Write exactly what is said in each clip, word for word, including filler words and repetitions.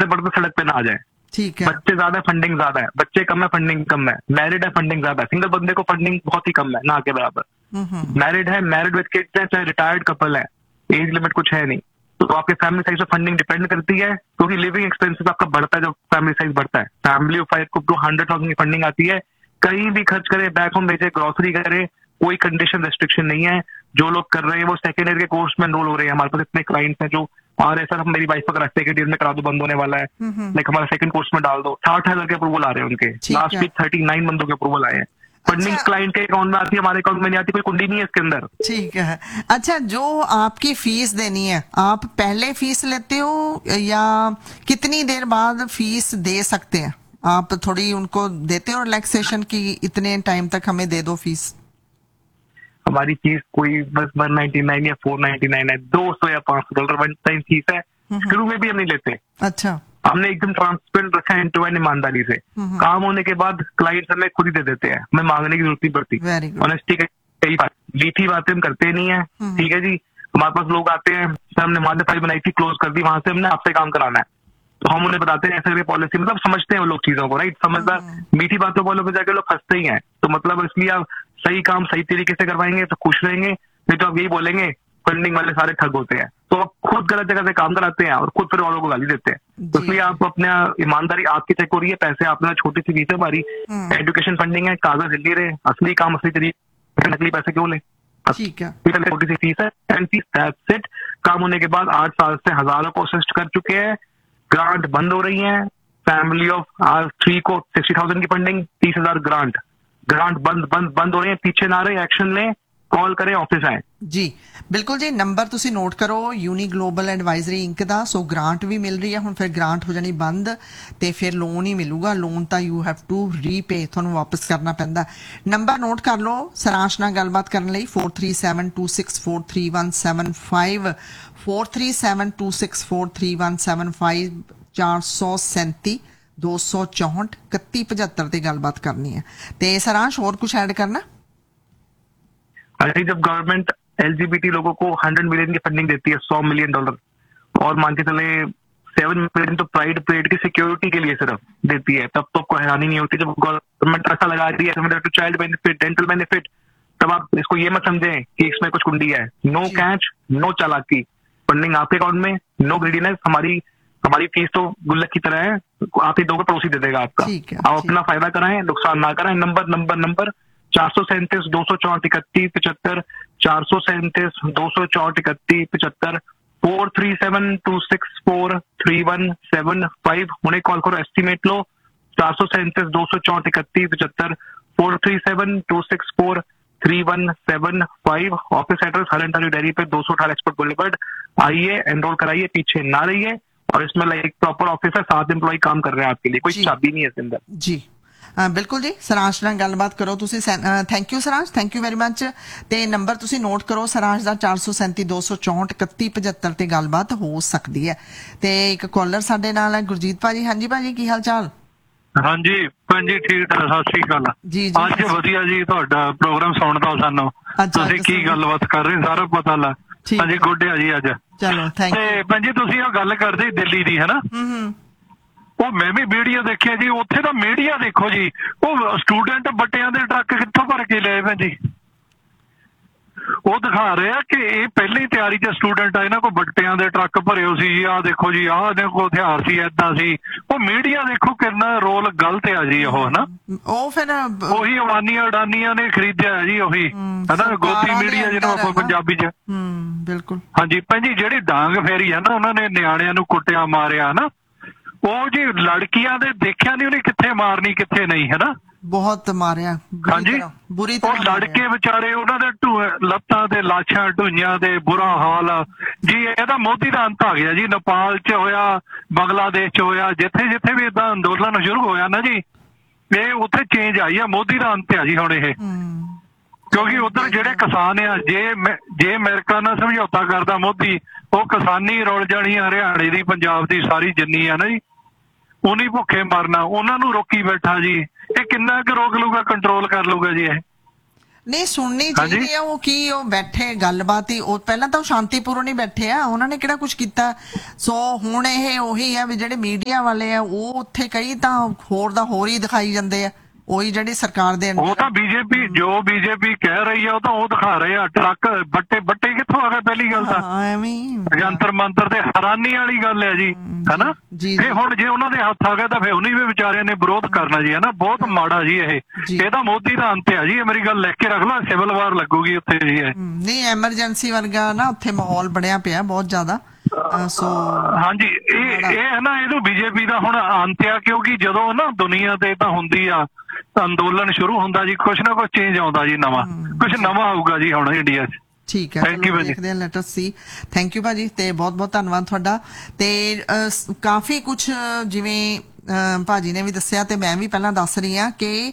पढ़ते पढ़ते सड़क पे ना आ जाए। ठीक है। बच्चे ज्यादा है, फंडिंग ज्यादा है, बच्चे कम है, फंडिंग कम है, मैरिड है, फंडिंग ज्यादा है, सिंगल बंदे को फंडिंग बहुत ही कम है, ना के बराबर। मैरिड है, मैरिड विद किड्स है, चाहे रिटायर्ड कपल है, एज लिमिट कुछ है नहीं, तो आपके फैमिली साइज पे फंडिंग डिपेंड करती है, क्योंकि लिविंग एक्सपेंसेस आपका बढ़ता है जब फैमिली साइज बढ़ता है। फैमिली ऑफ फाइव को टू हंड्रेड थाउजेंड की फंडिंग आती है, कहीं भी खर्च करे, बैक होम भेजे, ग्रोसरी करे, कोई कंडीशन रेस्ट्रिक्शन नहीं है। जो लोग कर रहे हैं वो सेकेंड ईयर के कोर्स में एनरोल हो रहे हैं। हमारे पास इतने क्लाइंट्स हैं जो आ रहे हैं, सर हम मेरी वाइफ का सेकेंड ईयर में करा दो, बंद होने वाला है, लाइक हमारा सेकंड कोर्स में डाल दो। साठ हजार के अप्रूवल आ रहे हैं उनके, लास्ट वीक थर्टी नाइन बंदों के अप्रूवल आए हैं। फंडिंग क्लाइंट के अकाउंट में आती है, हमारे अकाउंट में नहीं आती, कोई कुंडी नहीं है इसके अंदर। ठीक है। अच्छा, जो आपकी फीस देनी है, आप पहले फीस लेते हो या कितनी देर बाद फीस दे सकते हैं? आप थोड़ी उनको देते हो रिलैक्सेशन की इतने टाइम तक हमें दे दो फीस? हमारी फीस कोई बस वन नाइनटी नाइन या फोर नाइनटी नाइन है, दो सौ या पांच सौ डॉलर वन टाइम फीस है। शुरू में भी हम नहीं लेते। अच्छा, हमने एकदम ट्रांसपेरेंट रखा है, एंड टू एंड ईमानदारी से। काम होने के बाद क्लाइंट्स हमें खुद ही दे देते हैं, हमें मांगने की जरूरत नहीं पड़ती। ऑनेस्टी कई बात मीठी बातें हम करते नहीं है। ठीक है जी, हमारे पास लोग आते हैं, सर हमने माध्यम फाइल बनाई थी, क्लोज कर दी, वहां से हमने आपसे काम कराना है, तो हम उन्हें बताते हैं ऐसे पॉलिसी, मतलब समझते हैं वो लोग चीजों को, राइट, समझदार। मीठी बातों वालों पे जाके लोग फंसते ही हैं। तो मतलब इसलिए आप सही काम सही तरीके से करवाएंगे तो खुश रहेंगे, नहीं तो आप यही बोलेंगे फंडिंग वाले सारे ठग होते हैं। तो आप खुद गलत जगह से काम कराते हैं और खुद फिर वालों को गाली देते हैं। तो इसलिए आप अपने ईमानदारी आपकी चेक हो रही है, पैसे आपने, छोटी सी फीस है हमारी, एजुकेशन फंडिंग है, कागज हिल रहे, असली काम असली तरीके, नकली पैसे क्यों ले? छोटी सी फीस है, एंड फीस दैट्स इट। काम होने के बाद आठ साल से हजारों को असिस्ट कर चुके हैं, ग्रांट बंद हो रही है। फैमिली ऑफ आर थ्री को सिक्सटी थाउजेंड की फंडिंग, तीस हजार ग्रांट ग्रांट बंद बंद बंद हो रही है। पीछे ना रहे, एक्शन लें, कॉल करें, ऑफिस आए। जी बिल्कुल जी, नंबर तुसी नोट करो, यूनी ग्लोबल एडवाइजरी इंक दा। सो ग्रांट भी मिल रही है, हुण फिर ग्रांट हो जानी बंद ते फिर लोन ही मिलूगा। लोन तां यू हैव टू रीपे, तुहानूं वापस करना पैंदा। नंबर नोट कर लो सरांश नाल गलबात करन लई, four three seven two six four three one seven five, four three seven two six four three one seven five, चार सौ सैंती दो सौ चौहठ इकत्ती पचहत्तर ते गलबात करनी है। ते सरांश और कुछ ऐड करना? अरे जब गवर्नमेंट एलजीबीटी लोगों को हंड्रेड मिलियन की फंडिंग देती है, सौ मिलियन डॉलर, और मान के चले सेवन मिलियन तो प्राइड परेड की सिक्योरिटी के लिए सिर्फ देती है, तब तो कोई हैरानी नहीं होती। जब गवर्नमेंट ऐसा लगा रही है to child benefit, dental benefit, तब आप इसको ये मत समझें कि इसमें कुछ कुंडी है। नो कैच, नो चालाकी, फंडिंग आपके अकाउंट में, नो ग्रीडीनेस। हमारी हमारी फीस तो गुल्लक की तरह है, आप ही दोगे, पड़ोसी दे देगा आपका। आप अपना फायदा कराएं, नुकसान ना कराएं। नंबर नंबर नंबर चार सौ सैंतीस दो सौ चौंठ इकतीस पिछहत्तर, चार सौ सैंतीस दो सौ चौंठ इकतीस पिछहत्तर, four three seven to six four three one seven five. उन्हें कॉल करो, एस्टिमेट लो, चार सौ सैंतीस दो सौ चौंठ इकतीस पिछहत्तर, four three seven to six four three one seven five. Office address her interview dairy पे दो सौ अठारह एक्सपर्ट बुलेवर्ड। आइए, एनरोल कराइए, पीछे ना रहिए। और इसमें लाइक प्रॉपर ऑफिस है, सात एम्प्लॉय काम कर रहे हैं आपके लिए, कोई चाबी नहीं है इसके अंदर। जी आ, बिल्कुल जी, सरांश नाल गलबात करो तुसी। Thank you Saransh, thank you very much. ते नंबर तुसी नोट करो सरांश दा, चार सौ सैंती दो सौ चौंठ इकत्ती पचहत्तर ते गलबात हो सकती है। ते एक कॉलर साडे नाल है, गुरजीत भाजी। हाँ जी भाजी, की हाल चाल? हाँ जी भैन जी, ठीक है, सत श्री अकाल जी। आज वधिया जी, तुहाडा प्रोग्राम सुणदा सानू, तुसी की गलबात कर रहे सारा पता ला। हाँ जी, गुड है जी अज। चलो थैंक यू भैन जी। तुसी आ गल करदे दिल्ली दी है ना, ਉਹ ਮੈਂ ਵੀ ਵੀਡੀਓ ਦੇਖਿਆ ਜੀ, ਉੱਥੇ ਦਾ ਮੀਡੀਆ ਦੇਖੋ ਜੀ, ਉਹ ਸਟੂਡੈਂਟ ਬੱਟਿਆਂ ਦੇ ਟਰੱਕ ਕਿੱਥੋਂ ਭਰ ਕੇ ਲਏ ਭੈਣ ਜੀ। ਉਹ ਦਿਖਾ ਰਿਹਾ ਕਿ ਇਹ ਪਹਿਲਾਂ ਹੀ ਤਿਆਰੀ ਚ ਸਟੂਡੈਂਟ ਆ, ਇਹਨਾਂ ਕੋਲ ਬੱਟਿਆਂ ਦੇ ਟਰੱਕ ਭਰੇ ਹੋ ਸੀ ਜੀ, ਆਹ ਦੇਖੋ ਜੀ, ਆਹ ਇਹਨਾਂ ਕੋਲ ਹਥਿਆਰ ਸੀ, ਏਦਾਂ ਸੀ। ਉਹ ਮੀਡੀਆ ਦੇਖੋ ਕਿੰਨਾ ਰੋਲ ਗਲਤ ਆ ਜੀ ਉਹ, ਹਨਾ। ਉਹ ਫਿਰ ਉਹੀ ਅਡਾਨੀਆਂ ਅਡਾਨੀਆਂ ਨੇ ਖਰੀਦਿਆ ਜੀ, ਉਹੀ ਹਨਾ, ਗੋਦੀ ਮੀਡੀਆ ਜਿਹਨੂੰ ਆਪਾਂ ਪੰਜਾਬੀ ਚ। ਬਿਲਕੁਲ ਹਾਂਜੀ ਭੈਣ ਜੀ, ਜਿਹੜੀ ਡਾਂਗ ਫੇਰੀ ਆ ਨਾ, ਉਹਨਾਂ ਨੇ ਨਿਆਣਿਆਂ ਨੂੰ ਕੁੱਟਿਆ ਮਾਰਿਆ ਨਾ, ਉਹ ਜੀ ਲੜਕੀਆਂ ਦੇ ਦੇਖਿਆ ਨਹੀਂ ਉਹਨੇ ਕਿੱਥੇ ਮਾਰਨੀ ਕਿੱਥੇ ਨਹੀਂ, ਹੈ ਨਾ। ਬਹੁਤ ਮਾਰਿਆ ਹਾਂਜੀ, ਬੁਰੀ ਤਰ੍ਹਾਂ। ਉਹ ਲੜਕੇ ਵਿਚਾਰੇ, ਉਹਨਾਂ ਦੇ ਢੂਏ ਲੱਤਾਂ ਤੇ ਲਾਸ਼ਾਂ ਢੂਈਆਂ ਦੇ, ਬੁਰਾ ਹਾਲ ਜੀ। ਇਹਦਾ ਮੋਦੀ ਦਾ ਅੰਤ ਆ ਗਿਆ ਜੀ। ਨੇਪਾਲ ਚ ਹੋਇਆ, ਬੰਗਲਾਦੇਸ਼ ਚ ਹੋਇਆ, ਜਿੱਥੇ ਜਿੱਥੇ ਵੀ ਏਦਾਂ ਅੰਦੋਲਨ ਸ਼ੁਰੂ ਹੋਇਆ ਨਾ ਜੀ, ਇਹ ਉੱਥੇ ਚੇਂਜ ਆਈ ਆ। ਮੋਦੀ ਦਾ ਅੰਤ ਆ ਜੀ ਹੁਣ ਇਹ, ਕਿਉਂਕਿ ਉਧਰ ਜਿਹੜੇ ਕਿਸਾਨ ਆ, ਜੇ ਜੇ ਅਮਰੀਕਾ ਨਾਲ ਸਮਝੌਤਾ ਕਰਦਾ ਮੋਦੀ, ਉਹ ਕਿਸਾਨੀ ਰੁਲ ਜਾਣੀ ਹਰਿਆਣੇ ਦੀ, ਪੰਜਾਬ ਦੀ ਸਾਰੀ ਜਿੰਨੀ ਆ ਨਾ ਜੀ, ਉਨੀ ਭੁੱਖੇ ਮਰਨਾ। ਉਹਨਾਂ ਨੂੰ ਰੋਕੀ ਬੈਠਾ ਜੀ, ਇਹ ਕਿੰਨਾ ਕੁ ਰੋਕ ਲੂਗਾ, ਕੰਟਰੋਲ ਕਰ ਲੂਗਾ ਜੀ ਇਹ। ਨਹੀਂ ਸੁਣਨੀ ਚਾਹੀਦੀ ਆ। ਉਹ ਕੀ ਉਹ ਬੈਠੇ ਗੱਲਬਾਤ ਹੀ, ਉਹ ਪਹਿਲਾਂ ਤਾਂ ਉਹ ਸ਼ਾਂਤੀਪੂਰਨ ਹੀ ਬੈਠੇ ਆ, ਉਹਨਾਂ ਨੇ ਕਿਹੜਾ ਕੁਝ ਕੀਤਾ। ਸੋ ਹੁਣ ਇਹ ਉਹੀ ਆ ਵੀ ਜਿਹੜੇ ਮੀਡੀਆ ਵਾਲੇ ਆ ਉਹ ਉੱਥੇ ਕਈ ਤਾਂ ਹੋਰ ਦਾ ਹੋਰ ਹੀ ਦਿਖਾਈ ਜਾਂਦੇ ਆ, ਉਹੀ ਜਿਹੜੀ ਸਰਕਾਰ ਦੇ ਉਹ ਤਾਂ ਬੀਜੇਪੀ ਜੋ ਬੀਜੇਪੀ ਕਹਿ ਰਹੀ ਆ ਉਹ ਤਾਂ ਉਹ ਦਿਖਾ ਰਹੇ ਆ। ਟਰੱਕ ਬੱਟੇ ਬੱਟੇ ਕਿੱਥੋਂ ਆ ਗਏ? ਪਹਿਲੀ ਗੱਲ ਤਾਂ ਐਵੇਂ ਜੰਤਰ ਮੰਤਰ ਤੇ ਹੈਰਾਨੀ ਵਾਲੀ ਗੱਲ ਹੈ ਜੀ, ਹਨਾ। ਫੇ ਹੁਣ ਜੇ ਉਹਨਾਂ ਦੇ ਹੱਥ ਆ ਗਏ ਤਾਂ ਫੇ ਉਹਨੀ ਵੀ ਵਿਚਾਰਿਆਂ ਨੇ ਵਿਰੋਧ ਕਰਨਾ ਜੀ, ਹਨਾ। ਬਹੁਤ ਮਾੜਾ ਜੀ ਇਹ ਇਹ ਤਾਂ ਮੋਦੀ ਦਾ ਅੰਤ ਆ ਜੀ। ਇਹ ਮੇਰੀ ਗੱਲ ਲਿਖ ਕੇ ਰੱਖ ਲਾ, ਸਿਵਲ ਵਾਰ ਲੱਗੂਗੀ ਉੱਥੇ ਜੀ। ਇਹ ਨਹੀਂ ਐਮਰਜੈਂਸੀ ਵਰਗਾ ਨਾ ਉੱਥੇ ਮਾਹੌਲ ਬਣਿਆ ਪਿਆ ਬਹੁਤ ਜ਼ਿਆਦਾ। ਸੋ ਹਾਂਜੀ ਇਹ ਇਹ ਹੈ ਨਾ, ਇਹਨੂੰ ਬੀਜੇਪੀ ਦਾ ਹੁਣ ਅੰਤ ਆ, ਕਿਉਂਕਿ ਜਦੋਂ ਨਾ ਦੁਨੀਆ ਤੇ ਤਾਂ ਹੁੰਦੀ ਆ ਅੰਦੋਲਨ ਸ਼ੁਰੂ ਹੁੰਦਾ ਜੀ, ਕੁਛ ਨਾ ਕੁਛ ਚੇਂਜ ਆਉਂਦਾ ਜੀ, ਨਵਾਂ ਕੁਛ ਨਵਾਂ ਆਊਗਾ ਜੀ ਹੁਣ ਇੰਡੀਆ 'ਚ। ਠੀਕ ਹੈ, ਦੇਖਦੇ ਹਾਂ, let us C. Thank you ਭਾਜੀ, ਤੇ ਬਹੁਤ ਬਹੁਤ ਧੰਨਵਾਦ ਤੁਹਾਡਾ। ਤੇ ਕਾਫੀ ਕੁਛ ਜਿਵੇਂ ਭਾਜੀ ਨੇ ਵੀ ਦੱਸਿਆ ਤੇ ਮੈਂ ਵੀ ਪਹਿਲਾਂ ਦੱਸ ਰਹੀ ਹਾਂ ਕਿ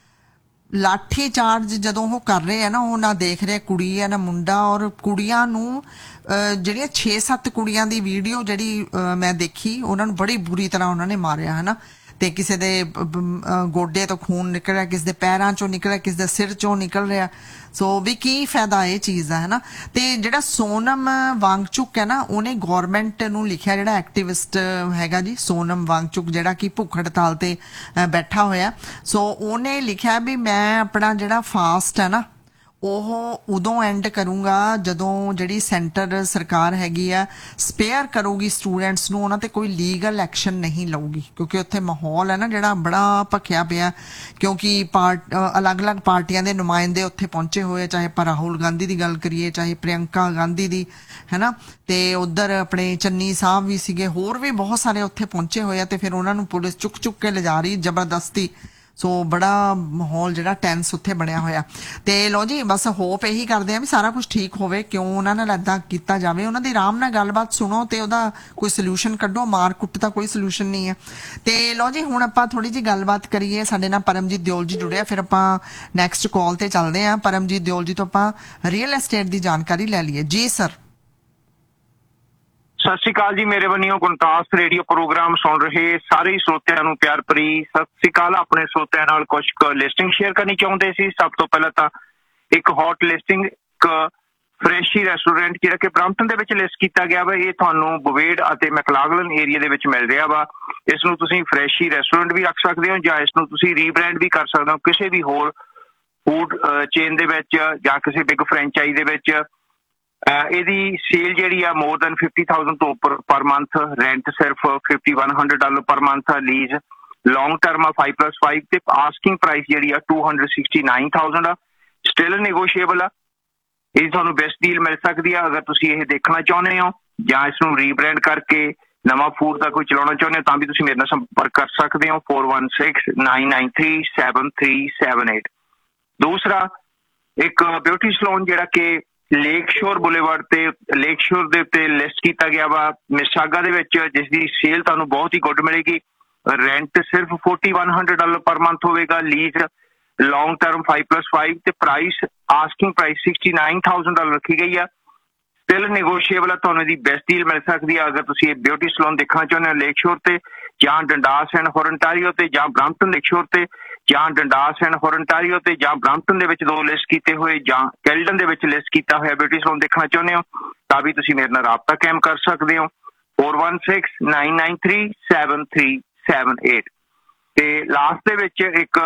ਲਾਠੀ ਚਾਰਜ ਜਦੋਂ ਉਹ ਕਰ ਰਹੇ ਆ ਨਾ, ਉਹ ਨਾ ਦੇਖ ਰਹੇ ਕੁੜੀ ਹੈ ਨਾ ਮੁੰਡਾ, ਔਰ ਕੁੜੀਆਂ ਨੂੰ ਜਿਹੜੀਆਂ ਛੇ ਸੱਤ ਕੁੜੀਆਂ ਦੀ ਵੀਡੀਓ ਜਿਹੜੀ ਮੈਂ ਦੇਖੀ, ਉਹਨਾਂ ਨੂੰ ਬੜੀ ਬੁਰੀ ਤਰ੍ਹਾਂ ਉਹਨਾਂ ਨੇ ਮਾਰਿਆ, ਹਨਾ। ਤੇ ਕਿਸੇ ਦੇ ਗੋਡੇ ਤੋਂ ਖੂਨ ਨਿਕਲ ਰਿਹਾ, ਕਿਸੇ ਦੇ ਪੈਰਾਂ ਚੋਂ ਨਿਕਲ ਰਿਹਾ, ਕਿਸੇ ਦੇ ਸਿਰ ਚੋਂ ਨਿਕਲ ਰਿਹਾ। ਸੋ ਵੀ ਕੀ ਫਾਇਦਾ ਇਹ ਚੀਜ਼ ਦਾ, ਹਨਾ। ਤੇ ਜਿਹੜਾ ਸੋਨਮ ਵਾਂਗਚੁਕ ਹੈ ਨਾ, ਉਹਨੇ ਗੌਰਮੈਂਟ ਨੂੰ ਲਿਖਿਆ, ਜਿਹੜਾ ਐਕਟਿਵਿਸਟ ਹੈਗਾ ਜੀ ਸੋਨਮ ਵਾਂਗਚੁਕ, ਜਿਹੜਾ ਕਿ ਭੁੱਖ ਹੜਤਾਲ ਤੇ ਬੈਠਾ ਹੋਇਆ। ਸੋ ਉਹਨੇ ਲਿਖਿਆ ਵੀ ਮੈਂ ਆਪਣਾ ਜਿਹੜਾ ਫਾਸਟ ਹੈ ਨਾ ਉਹ ਉਦੋਂ ਐਂਡ ਕਰੂੰਗਾ ਜਦੋਂ ਜਿਹੜੀ ਸੈਂਟਰ ਸਰਕਾਰ ਹੈਗੀ ਆ ਸਪੇਅਰ ਕਰੂਗੀ ਸਟੂਡੈਂਟਸ ਨੂੰ, ਉਹਨਾਂ ਤੇ ਕੋਈ ਲੀਗਲ ਐਕਸ਼ਨ ਨਹੀਂ ਲਊਗੀ। ਕਿਉਂਕਿ ਉੱਥੇ ਮਾਹੌਲ ਹੈ ਨਾ ਜਿਹੜਾ ਬੜਾ ਭਖਿਆ ਪਿਆ, ਕਿਉਂਕਿ ਪਾਰਟ ਅਲੱਗ-ਅਲੱਗ ਪਾਰਟੀਆਂ ਦੇ ਨੁਮਾਇੰਦੇ ਉੱਥੇ ਪਹੁੰਚੇ ਹੋਏ, ਚਾਹੇ ਆਪਾਂ ਰਾਹੁਲ ਗਾਂਧੀ ਦੀ ਗੱਲ ਕਰੀਏ, ਚਾਹੇ ਪ੍ਰਿਯੰਕਾ ਗਾਂਧੀ ਦੀ, ਹੈ ਨਾ। ਤੇ ਉੱਧਰ ਆਪਣੇ ਚੰਨੀ ਸਾਹਿਬ ਵੀ ਸੀਗੇ, ਹੋਰ ਵੀ ਬਹੁਤ ਸਾਰੇ ਉੱਥੇ ਪਹੁੰਚੇ ਹੋਏ ਆ। ਤੇ ਫਿਰ ਉਹਨਾਂ ਨੂੰ ਪੁਲਿਸ ਚੁੱਕ ਚੁੱਕ ਕੇ ਲਿਜਾ ਰਹੀ ਜ਼ਬਰਦਸਤੀ। ਸੋ ਬੜਾ ਮਾਹੌਲ ਜਿਹੜਾ ਟੈਂਸ ਉੱਥੇ ਬਣਿਆ ਹੋਇਆ। ਤੇ ਲੋ ਜੀ, ਬਸ ਹੋਪ ਇਹੀ ਕਰਦੇ ਆ ਵੀ ਸਾਰਾ ਕੁਝ ਠੀਕ ਹੋਵੇ, ਕਿਉਂ ਉਹਨਾਂ ਨਾਲ ਏਦਾਂ ਕੀਤਾ ਜਾਵੇ। ਉਹਨਾਂ ਦੀ ਆਰਾਮ ਨਾਲ ਗੱਲਬਾਤ ਸੁਣੋ ਤੇ ਉਹਦਾ ਕੋਈ ਸੋਲੂਸ਼ਨ ਕੱਢੋ, ਮਾਰ ਕੁੱਟ ਦਾ ਕੋਈ ਸੋਲੂਸ਼ਨ ਨਹੀਂ ਹੈ। ਤੇ ਲੋ ਜੀ, ਹੁਣ ਆਪਾਂ ਥੋੜੀ ਜਿਹੀ ਗੱਲਬਾਤ ਕਰੀਏ। ਸਾਡੇ ਨਾਲ ਪਰਮਜੀਤ ਦਿਓਲ ਜੀ ਜੁੜਿਆ, ਫਿਰ ਆਪਾਂ ਨੈਕਸਟ ਕਾਲ ਤੇ ਚੱਲਦੇ ਹਾਂ। ਪਰਮਜੀਤ ਦਿਓਲ ਜੀ ਤੋਂ ਆਪਾਂ ਰੀਅਲ ਐਸਟੇਟ ਦੀ ਜਾਣਕਾਰੀ ਲੈ ਲਈਏ। ਜੀ ਸਰ। ਸਤਿ ਸ਼੍ਰੀ ਅਕਾਲ ਜੀ, ਮੇਰੇ ਵੱਲੋਂ ਗੁਣਤਾਸ ਰੇਡੀਓ ਪ੍ਰੋਗਰਾਮ ਸੁਣ ਰਹੇ ਸਾਰੇ ਸਰੋਤਿਆਂ ਨੂੰ ਪਿਆਰ ਭਰੀ ਸਤਿ ਸ਼੍ਰੀ ਅਕਾਲ। ਆਪਣੇ ਸਰੋਤਿਆਂ ਨਾਲ ਕੁਝ ਕੁ ਲਿਸਟਿੰਗ ਸ਼ੇਅਰ ਕਰਨੀ ਚਾਹੁੰਦੇ ਸੀ। ਸਭ ਤੋਂ ਪਹਿਲਾਂ ਤਾਂ ਇੱਕ ਹੌਟ ਲਿਸਟਿੰਗ, ਇੱਕ ਫਰੈਸ਼ੀ ਰੈਸਟੋਰੈਂਟ ਜਿਹੜਾ ਕਿ ਬਰੰਪਟਨ ਦੇ ਵਿੱਚ ਲਿਸਟ ਕੀਤਾ ਗਿਆ ਵਾ। ਇਹ ਤੁਹਾਨੂੰ ਬਵੇਡ ਅਤੇ ਮੈਕਲਾਗਲਨ ਏਰੀਆ ਦੇ ਵਿੱਚ ਮਿਲ ਰਿਹਾ ਵਾ। ਇਸ ਨੂੰ ਤੁਸੀਂ ਫਰੈਸ਼ੀ ਰੈਸਟੋਰੈਂਟ ਵੀ ਰੱਖ ਸਕਦੇ ਹੋ, ਜਾਂ ਇਸ ਨੂੰ ਤੁਸੀਂ ਰੀਬ੍ਰਾਂਡ ਵੀ ਕਰ ਸਕਦੇ ਹੋ ਕਿਸੇ ਵੀ ਹੋਰ ਫੂਡ ਚੇਨ ਦੇ ਵਿੱਚ ਜਾਂ ਕਿਸੇ ਬਿਗ ਫਰੈਂਚਾਈਜ਼ ਦੇ ਵਿੱਚ। ਇਹਦੀ ਸੇਲ ਜਿਹੜੀ ਆ ਮੋਰ ਦੈਨ ਫਿਫਟੀ ਥਾਊਜੈਂਡ ਤੋਂ ਉੱਪਰ ਪਰ ਮੰਥ, ਰੈਂਟ ਸਿਰਫ fifty one hundred dollar per month, lease long term ਆ ਫਾਈਵ ਪਲੱਸ ਫਾਈਵ, ਤੇ ਆਸਕਿੰਗ ਪ੍ਰਾਈਸ ਜਿਹੜੀ ਆ two hundred sixty nine thousand ਆ। ਸਟਿਲ ਨੈਗੋਸ਼ੀਏਬਲ ਆ। ਇਹ ਤੁਹਾਨੂੰ ਬੈਸਟ ਡੀਲ ਮਿਲ ਸਕਦੀ ਆ ਅਗਰ ਤੁਸੀਂ ਇਹ ਦੇਖਣਾ ਚਾਹੁੰਦੇ ਹੋ, ਜਾਂ ਇਸ ਨੂੰ ਰੀਬ੍ਰਾਂਡ ਕਰਕੇ ਨਵਾਂ ਫੂਡ ਦਾ ਕੋਈ ਚਲਾਉਣਾ ਚਾਹੁੰਦੇ ਹੋ, ਤਾਂ ਵੀ ਤੁਸੀਂ ਮੇਰੇ ਨਾਲ ਸੰਪਰਕ ਕਰ ਸਕਦੇ ਹੋ four one six nine nine three seven three seven eight. ਦੂਸਰਾ ਇੱਕ ਬਿਊਟੀ ਸਲੂਨ ਜਿਹੜਾ ਕਿ ਲੇਕ ਸ਼ੋਰ ਬੁਲੇਵਾਰਡ ਤੇ ਲੇਕ ਸ਼ੋਰ ਦੇ ਉੱਤੇ ਲਿਸਟ ਕੀਤਾ ਗਿਆ ਵਾ ਮਿਸਾਗਾ ਦੇ ਵਿੱਚ, ਜਿਸ ਦੀ ਸੇਲ ਤੁਹਾਨੂੰ ਬਹੁਤ ਹੀ ਗੁੱਡ ਮਿਲੇਗੀ। ਰੈਂਟ ਸਿਰਫ forty one hundred dollar per month ਹੋਵੇਗਾ, lease long term five plus five, ਤੇ price asking price sixty nine thousand dollar ਰੱਖੀ ਗਈ ਆ। ਸਟਿਲ ਨੈਗੋਸ਼ੀਏਬਲ ਆ, ਤੁਹਾਨੂੰ ਇਹਦੀ ਬੈਸਟ ਡੀਲ ਮਿਲ ਸਕਦੀ ਆ ਅਗਰ ਤੁਸੀਂ ਇਹ ਬਿਊਟੀ ਸਲੂਨ ਦੇਖਣਾ ਚਾਹੁੰਦੇ ਹੋ ਲੇਕ ਸ਼ੋਰ ਤੇ, ਜਾਂ ਡੰਡਾਸ ਐਂਡ ਹੋਰਨਟਾਰੀਓ ਤੇ, ਜਾਂ ਬਰੰਪਟਨ ਲੇਕ ਸ਼ੋਰ ਤੇ, ਜਾਂ ਡੰਡਾਸ ਐਂਡ ਹੋਰਨਟਾਰੀਓ ਤੇ, ਜਾਂ ਬਰੰਪਟਨ ਦੇ ਵਿੱਚ ਦੋ ਲਿਸਟ ਕੀਤੇ ਹੋਏ, ਜਾਂ ਕੈਲਡਨ ਦੇ ਵਿੱਚ ਲਿਸਟ ਕੀਤਾ ਹੋਇਆ ਬਿਊਟੀ ਸਲੂਨ ਦੇਖਣਾ ਚਾਹੁੰਦੇ ਹੋ, ਤਾਂ ਵੀ ਤੁਸੀਂ ਮੇਰੇ ਨਾਲ ਰਾਬਤਾ ਕਾਇਮ ਕਰ ਸਕਦੇ ਹੋ four one six nine nine three seven three seven eight. ਤੇ ਲਾਸਟ ਦੇ ਵਿੱਚ ਇੱਕ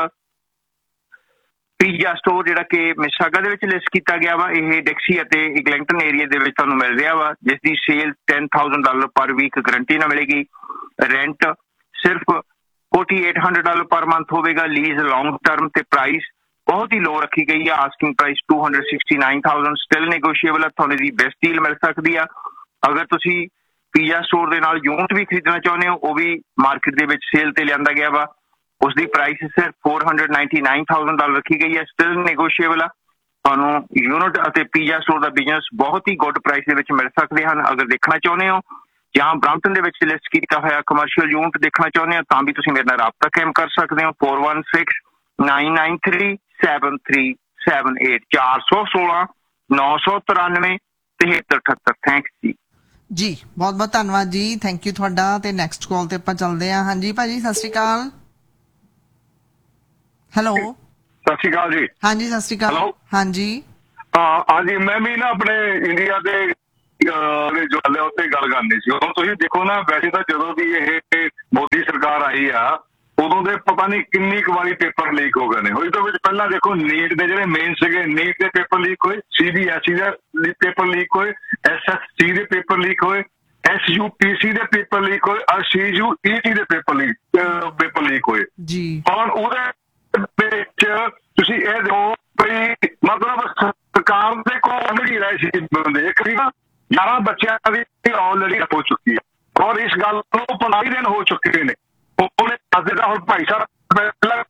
ਪੀਜ਼ਾ ਸਟੋਰ ਜਿਹੜਾ ਕਿ ਮਿਸਾਗਾ ਦੇ ਵਿੱਚ ਲਿਸਟ ਕੀਤਾ ਗਿਆ ਵਾ। ਇਹ ਡਿਕਸੀ ਅਤੇ ਇਗਲਿੰਗਟਨ ਏਰੀਆ ਦੇ ਵਿੱਚ ਤੁਹਾਨੂੰ ਮਿਲ ਰਿਹਾ ਵਾ, ਜਿਸ ਦੀ ਸੇਲ ਟੈਨ ਥਾਊਜੈਂਡ ਡਾਲਰ ਪਰ ਵੀਕ ਗਰੰਟੀ ਨਾਲ ਮਿਲੇਗੀ। ਰੈਂਟ ਸਿਰਫ forty eight hundred dollar per month ਹੋਵੇਗਾ, ਲੀਜ਼ ਲੌਂਗ ਟਰਮ, ਤੇ ਪ੍ਰਾਈਸ ਬਹੁਤ ਹੀ ਲੋ ਰੱਖੀ ਗਈ ਆ। Asking price two hundred sixty nine thousand. Still negotiable ਆ, ਤੁਹਾਨੂੰ ਇਹਦੀ ਬੈਸਟ ਡੀਲ ਮਿਲ ਸਕਦੀ ਆ। ਅਗਰ ਤੁਸੀਂ ਪੀਜ਼ਾ ਸਟੋਰ ਦੇ ਨਾਲ ਯੂਨਿਟ ਵੀ ਖਰੀਦਣਾ ਚਾਹੁੰਦੇ ਹੋ, ਉਹ ਵੀ ਮਾਰਕੀਟ ਦੇ ਵਿੱਚ ਸੇਲ ਤੇ ਲਿਆਂਦਾ ਗਿਆ ਵਾ। ਉਸ ਦੀ ਪ੍ਰਾਈਸ ਸਿਰਫ four hundred ninety nine thousand dollar ਰੱਖੀ ਗਈ ਹੈ। ਸਟਿਲ ਨੈਗੋਸ਼ੀਏਬਲ ਆ, ਤੁਹਾਨੂੰ ਯੂਨਿਟ ਅਤੇ ਪੀਜ਼ਾ ਸਟੋਰ ਦਾ ਬਿਜ਼ਨਸ ਬਹੁਤ ਹੀ ਗੁੱਡ ਪ੍ਰਾਈਸ ਦੇ ਵਿੱਚ ਮਿਲ ਸਕਦੇ ਹਨ। ਅਗਰ ਦੇਖਣਾ ਚਾਹੁੰਦੇ ਹੋ ਜਾਂ ਬਰੰਪਟਨ ਦੇ ਵਿੱਚ ਲਿਸਟ ਕੀਤਾ ਹੋਇਆ ਕਮਰਸ਼ੀਅਲ ਯੂਨਿਟ ਦੇਖਣਾ ਚਾਹੁੰਦੇ ਹੋ, ਤਾਂ ਵੀ ਤੁਸੀਂ ਮੇਰੇ ਨਾਲ ਰਾਬਤਾ ਕਾਇਮ ਕਰ ਸਕਦੇ ਹੋ four one six nine nine three seven three seven eight. ਚਾਰ ਸੌ ਸੋਲਾਂ ਨੌ ਸੌ ਤਰਾਨਵੇਂ ਤਿਹੱਤਰ ਅਠੱਤਰ। ਥੈਂਕਸ ਜੀ। ਜੀ ਬਹੁਤ ਬਹੁਤ ਧੰਨਵਾਦ ਜੀ, ਥੈਂਕ ਯੂ ਤੁਹਾਡਾ। ਤੇ ਨੈਕਸਟ ਕਾਲ ਤੇ ਆਪਾਂ ਚੱਲਦੇ ਹਾਂ। ਹਾਂਜੀ ਭਾਜੀ, ਸਤਿ ਸ਼੍ਰੀ ਅਕਾਲ। ਹੈਲੋ, ਸਤਿ ਸ਼੍ਰੀ ਅਕਾਲ ਜੀ। ਹਾਂਜੀ ਸਤਿ ਸ਼੍ਰੀ ਅਕਾਲ। ਹਾਂਜੀ ਹਾਂ ਹਾਂਜੀ, ਮੈਂ ਵੀ ਨਾ ਆਪਣੇ ਇੰਡੀਆ ਦੇ ਜੋ ਹੱਲੇ ਉੱਤੇ ਗੱਲ ਕਰਨੀ ਸੀ। ਹੁਣ ਤੁਸੀਂ ਦੇਖੋ ਨਾ, ਵੈਸੇ ਤਾਂ ਜਦੋਂ ਦੀ ਇਹ ਮੋਦੀ ਸਰਕਾਰ ਆਈ ਆ ਉਦੋਂ ਦੇ ਪਤਾ ਨਹੀਂ ਕਿੰਨੀ ਕੁ ਵਾਰੀ ਪੇਪਰ ਲੀਕ ਹੋ ਗਏ ਨੇ। ਉਹਦੇ ਤੋਂ ਵਿੱਚ ਪਹਿਲਾਂ ਦੇਖੋ ਨੀਟ ਦੇ ਜਿਹੜੇ ਮੇਨ ਸੀਗੇ, ਨੀਟ ਦੇ ਪੇਪਰ ਲੀਕ ਹੋਏ, ਸੀ ਬੀ ਐਸ ਈ ਦੇ ਪੇਪਰ ਲੀਕ ਹੋਏ, ਐਸ ਐਸ ਸੀ ਦੇ ਪੇਪਰ ਲੀਕ ਹੋਏ, ਐਸ ਯੂ ਪੀ ਸੀ ਦੇ ਪੇਪਰ ਲੀਕ ਹੋਏ, ਔਰ ਸੀ ਯੂ ਈ ਟੀ ਦੇ ਪੇਪਰ ਲੀਕ ਪੇਪਰ ਲੀਕ ਹੋਏ ਜੀ। ਹੁਣ ਉਹਦੇ ਵਿੱਚ ਤੁਸੀਂ ਇਹ ਦੇਖੋ ਵੀ ਮਤਲਬ ਸਰਕਾਰ ਦੇ ਕੋਲ ਨਹੀਂ ਰਹੇ ਸੀ ਬੰਦੇ। ਇੱਕ ਵੀ ਨਾ ਗਿਆਰਾਂ ਬੱਚਿਆਂ ਦੀ ਆਲਰੇਡੀ ਹੋ ਚੁੱਕੀ ਹੈ ਔਰ ਇਸ ਗੱਲ ਨੂੰ ਪੰਦਰਾਂ ਦਿਨ ਹੋ ਚੁੱਕੇ ਨੇ। ਉਹਨੇ ਦੱਸ ਦਿੱਤਾ ਹੁਣ ਭਾਈ ਸਾਹਿਬ ਪਹਿਲਾਂ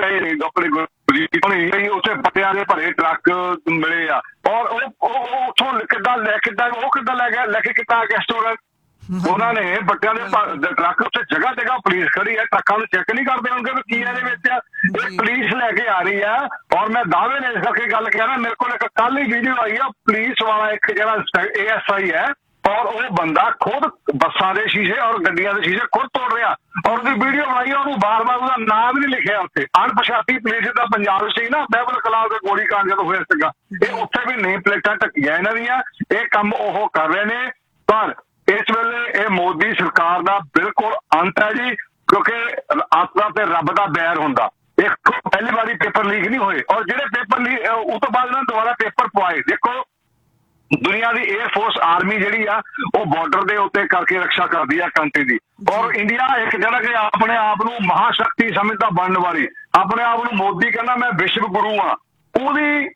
ਆਪਣੇ ਉੱਥੇ ਬੱਚਿਆਂ ਦੇ ਭਰੇ ਟਰੱਕ ਮਿਲੇ ਆ ਔਰ ਉਹ ਉੱਥੋਂ ਕਿੱਦਾਂ ਲੈ ਕਿੱਦਾਂ ਉਹ ਕਿੱਦਾਂ ਲੈ ਗਿਆ ਲੈ ਕੇ ਕਿੱਦਾਂ ਆ ਗਿਆ ਸਟੂਡੈਂਟ। ਉਹਨਾਂ ਨੇ ਬੱਚਿਆਂ ਦੇ ਟਰੱਕ ਉੱਥੇ ਜਗ੍ਹਾ ਜਗ੍ਹਾ ਪੁਲਿਸ ਖੜੀ ਹੈ, ਟਰੱਕਾਂ ਨੂੰ ਚੈੱਕ ਨਹੀਂ ਕਰਦੇ ਹੋਣਗੇ ਵੀ ਕੀ ਇਹਦੇ ਵਿੱਚ ਆ। ਇਹ ਪੁਲਿਸ ਲੈ ਕੇ ਆ ਰਹੀ ਆ ਔਰ ਮੈਂ ਦਾਅਵੇ ਨੇ ਇਸ ਕਰਕੇ ਗੱਲ ਕਹਿ ਰਿਹਾ, ਮੇਰੇ ਕੋਲ ਇੱਕ ਕੱਲ ਹੀ ਵੀਡੀਓ ਆਈ ਆ, ਪੁਲਿਸ ਵਾਲਾ ਇੱਕ ਜਿਹੜਾ ਏ ਐਸ ਆਈ ਹੈ ਔਰ ਉਹ ਬੰਦਾ ਖੁਦ ਬੱਸਾਂ ਦੇ ਸ਼ੀਸ਼ੇ ਔਰ ਗੱਡੀਆਂ ਦੇ ਸ਼ੀਸ਼ੇ ਖੁਦ ਤੋੜ ਰਿਹਾ ਔਰ ਉਹਦੀ ਵੀਡੀਓ ਬਣਾਈ, ਉਹਨੂੰ ਬਾਰ ਬਾਰ ਉਹਦਾ ਨਾਮ ਵੀ ਨਹੀਂ ਲਿਖਿਆ ਉੱਥੇ। ਅਣਪਛਾਤੀ ਪੁਲਿਸ ਦਾ ਪੰਜਾਬ ਸੀ ਨਾ, ਬਾਈਬਲ ਕਲਾਸ ਦੇ ਗੋਲੀ ਕਾਂਡ ਜਦੋਂ ਹੋਇਆ ਸੀਗਾ, ਇਹ ਉੱਥੇ ਵੀ ਨੇਮ ਪਲੇਟਾਂ ਢੱਕੀਆਂ ਇਹਨਾਂ ਦੀਆਂ। ਇਹ ਕੰਮ ਉਹ ਕਰ ਰਹੇ ਨੇ ਪਰ ਇਸ ਵੇਲੇ ਇਹ ਮੋਦੀ ਸਰਕਾਰ ਦਾ ਬਿਲਕੁਲ ਅੰਤ ਹੈ ਜੀ, ਕਿਉਂਕਿ ਆਤਮਾ ਤੇ ਰੱਬ ਦਾ ਬੈਰ ਹੁੰਦਾ। ਇੱਕ ਪਹਿਲੀ ਵਾਰੀ ਪੇਪਰ ਲੀਕ ਨਹੀਂ ਹੋਏ ਔਰ ਜਿਹੜੇ ਪੇਪਰ ਲੀਕ ਉਸ ਤੋਂ ਬਾਅਦ ਇਹਨਾਂ ਦੁਬਾਰਾ ਪੇਪਰ ਪਵਾਏ। ਦੇਖੋ ਦੁਨੀਆ ਦੀ 에ਅਰ ਫੋਰਸ ਆਰਮੀ ਜਿਹੜੀ ਆ ਉਹ ਬਾਰਡਰ ਦੇ ਉੱਤੇ ਕਰਕੇ ਰੱਖਿਆ ਕਰਦੀ ਆ ਕੰਟਰੀ ਦੀ ਔਰ ਇੰਡੀਆ ਇੱਕ ਜਿਹੜਾ ਕਿ ਆਪਣੇ ਆਪ ਨੂੰ ਮਹਾਸ਼ਕਤੀ ਸਮਝਦਾ ਬਣਨ ਵਾਲੀ, ਆਪਣੇ ਆਪ ਨੂੰ ਮੋਦੀ ਕਹਿੰਦਾ ਮੈਂ ਵਿਸ਼ਵ ਗੁਰੂ ਆ, ਉਹਦੀ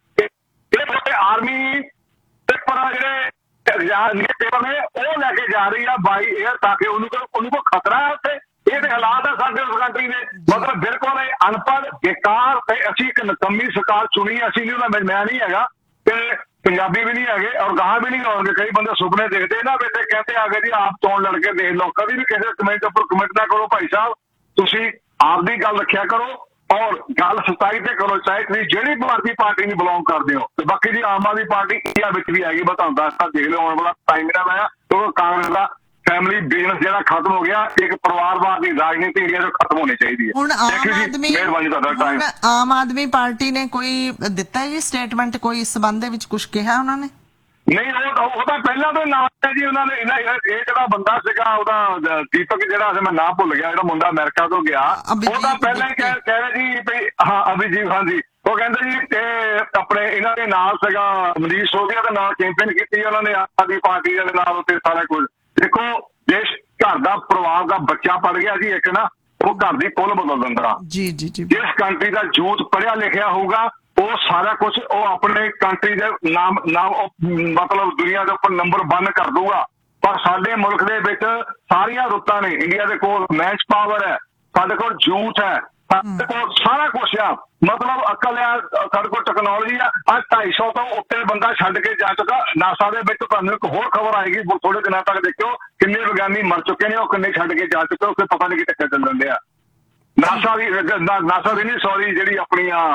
ਇਹ ਆਰਮੀ ਪੇਪਰ ਜਿਹੜੇ ਪੇਪਰ ਨੇ ਉਹ ਲੈ ਕੇ ਜਾ ਰਹੀ ਆ ਬਾਈ 에ਅਰ ਤਾਂ ਕਿ ਉਹਨੂੰ ਉਹਨੂੰ ਕੋਈ ਖਤਰਾ ਹੈ ਉੱਥੇ। ਇਹ ਤੇ ਹਾਲਾਤ ਆ ਸਾਡੇ ਉਸ ਕੰਟਰੀ ਦੇ, ਮਤਲਬ ਬਿਲਕੁਲ ਅਨਪੜ੍ਹ ਬੇਕਾਰ ਤੇ ਅਸੀਂ ਇੱਕ ਨਕੰਮੀ ਸਰਕਾਰ ਚੁਣੀ। ਅਸੀਂ ਨਹੀਂ ਉਹਨਾਂ ਮੈਂ ਨਹੀਂ ਹੈਗਾ ਤੇ ਪੰਜਾਬੀ ਵੀ ਨਹੀਂ ਹੈਗੇ ਔਰ ਗਾਹਾਂ ਵੀ ਨਹੀਂ ਹੋਣਗੇ। ਕਈ ਬੰਦੇ ਸੁਪਨੇ ਦੇਖਦੇ ਨਾ ਬੇਟੇ ਕਹਿੰਦੇ ਆ ਗਏ ਜੀ ਆਪ ਚੋਣ ਲੜ ਕੇ ਦੇਖ ਲਓ। ਕਦੀ ਵੀ ਕਿਸੇ ਕਮੈਂਟ ਉੱਪਰ ਕਮੈਂਟ ਨਾ ਕਰੋ ਭਾਈ ਸਾਹਿਬ, ਤੁਸੀਂ ਆਪਦੀ ਗੱਲ ਰੱਖਿਆ ਕਰੋ ਔਰ ਗੱਲ ਸੱਚਾਈ ਤੇ ਕਰੋ, ਚਾਹੇ ਤੁਸੀਂ ਜਿਹੜੀ ਭਾਰਤੀ ਪਾਰਟੀ ਨੂੰ ਬਿਲੋਂਗ ਕਰਦੇ ਹੋ। ਤੇ ਬਾਕੀ ਜੀ ਆਮ ਆਦਮੀ ਪਾਰਟੀ ਇੰਡੀਆ ਵਿੱਚ ਵੀ ਹੈਗੀ, ਬਤਾਉਂ ਦੱਸਦਾ ਦੇਖ ਲਿਓ ਆਉਣ ਵਾਲਾ ਟਾਈਮ ਜਿਹੜਾ ਮੈਂ ਕਿਉਂਕਿ ਕਾਂਗਰਸ ਦਾ ਫੈਮਿਲੀ ਬਿਜ਼ਨਸ ਜਿਹੜਾ ਖਤਮ ਹੋ ਗਿਆ, ਇੱਕ ਪਰਿਵਾਰਵਾਦ ਦੀ ਰਾਜਨੀਤੀ ਇੰਡੀਆ ਤੋਂ ਖਤਮ ਹੋਣੀ ਚਾਹੀਦੀ ਹੈ। ਹੁਣ ਆਮ ਆਦਮੀ ਆਮ ਆਦਮੀ ਪਾਰਟੀ ਨੇ ਕੋਈ ਦਿੱਤਾ ਜੀ ਸਟੇਟਮੈਂਟ, ਕੋਈ ਇਸ ਸੰਬੰਧ ਦੇ ਵਿੱਚ ਕੁਝ ਕਿਹਾ ਉਹਨਾਂ ਨੇ? ਨਹੀਂ, ਉਹ ਉਹ ਤਾਂ ਪਹਿਲਾਂ ਤੋਂ ਨਾਮ ਹੈ ਜੀ ਉਹਨਾਂ ਨੇ। ਇਹ ਜਿਹੜਾ ਬੰਦਾ ਸੀਗਾ ਉਹਦਾ ਦੀਪਕ ਜਿਹੜਾ ਮੈਂ ਨਾਮ ਭੁੱਲ ਗਿਆ, ਜਿਹੜਾ ਮੁੰਡਾ ਅਮਰੀਕਾ ਤੋਂ ਗਿਆ, ਉਹ ਤਾਂ ਪਹਿਲਾਂ ਹੀ ਕਹਿ ਰਹੇ ਜੀ ਵੀ ਹਾਂ ਅਭਿਜੀਤ ਹਾਂਜੀ, ਉਹ ਕਹਿੰਦੇ ਜੀ ਇਹ ਆਪਣੇ ਇਹਨਾਂ ਦੇ ਨਾਲ ਸੀਗਾ ਮਨੀਸ਼ ਸੋਧੀਆ ਦੇ ਨਾਲ ਕੈਂਪੇਨ ਕੀਤੀ ਉਹਨਾਂ ਨੇ ਆਮ ਆਦਮੀ ਪਾਰਟੀ ਦੇ ਨਾਲ ਉੱਤੇ ਸਾਰਾ ਕੁਝ। ਦੇਖੋ ਦੇਸ਼ ਘਰ ਦਾ ਪਰਿਵਾਰ ਦਾ ਬੱਚਾ ਪੜ ਗਿਆ ਜੀ ਇੱਕ ਨਾ, ਉਹ ਘਰ ਦੀ ਕੁੱਲ ਬਦਲ ਦਿੰਦਾ ਜੀ ਜੀ ਜੀ। ਜਿਸ ਕੰਟਰੀ ਦਾ ਯੂਥ ਪੜ੍ਹਿਆ ਲਿਖਿਆ ਹੋਊਗਾ ਉਹ ਸਾਰਾ ਕੁਝ ਉਹ ਆਪਣੇ ਕੰਟਰੀ ਦੇ ਨਾਮ ਨਾਮ ਮਤਲਬ ਦੁਨੀਆ ਦੇ ਉੱਪਰ ਨੰਬਰ ਵਨ ਕਰ ਦੂਗਾ। ਪਰ ਸਾਡੇ ਮੁਲਕ ਦੇ ਵਿੱਚ ਸਾਰੀਆਂ ਰੁੱਤਾਂ ਨੇ, ਇੰਡੀਆ ਦੇ ਕੋਲ ਮੈਚ ਪਾਵਰ ਹੈ, ਸਾਡੇ ਕੋਲ ਯੂਥ ਹੈ, ਸਾਡੇ ਕੋਲ ਸਾਰਾ ਕੁਛ ਆ, ਮਤਲਬ ਅਕਲ ਆ, ਸਾਡੇ ਕੋਲ ਟੈਕਨੋਲੋਜੀ ਆ। ਅੱਜ ਢਾਈ ਸੌ ਤੋਂ ਉੱਤੇ ਬੰਦਾ ਛੱਡ ਕੇ ਜਾ ਚੁੱਕਾ ਨਾਸਾ ਦੇ ਵਿੱਚ। ਤੁਹਾਨੂੰ ਇੱਕ ਹੋਰ ਖਬਰ ਆਏਗੀ ਥੋੜੇ ਦਿਨਾਂ ਤੱਕ, ਦੇਖਿਓ ਕਿੰਨੇ ਵਿਗਿਆਨੀ ਮਰ ਚੁੱਕੇ ਨੇ, ਉਹ ਕਿੰਨੇ ਛੱਡ ਕੇ ਜਾ ਚੁੱਕੇ, ਉੱਥੇ ਪਤਾ ਨਹੀਂ ਕਿ ਟੱਕਰ ਚੱਲਣ ਡਿਆ। ਨਾਸਾ ਦੀ ਨਾਸਾ ਦੀ ਨਹੀਂ ਸੌਰੀ ਜਿਹੜੀ ਆਪਣੀਆਂ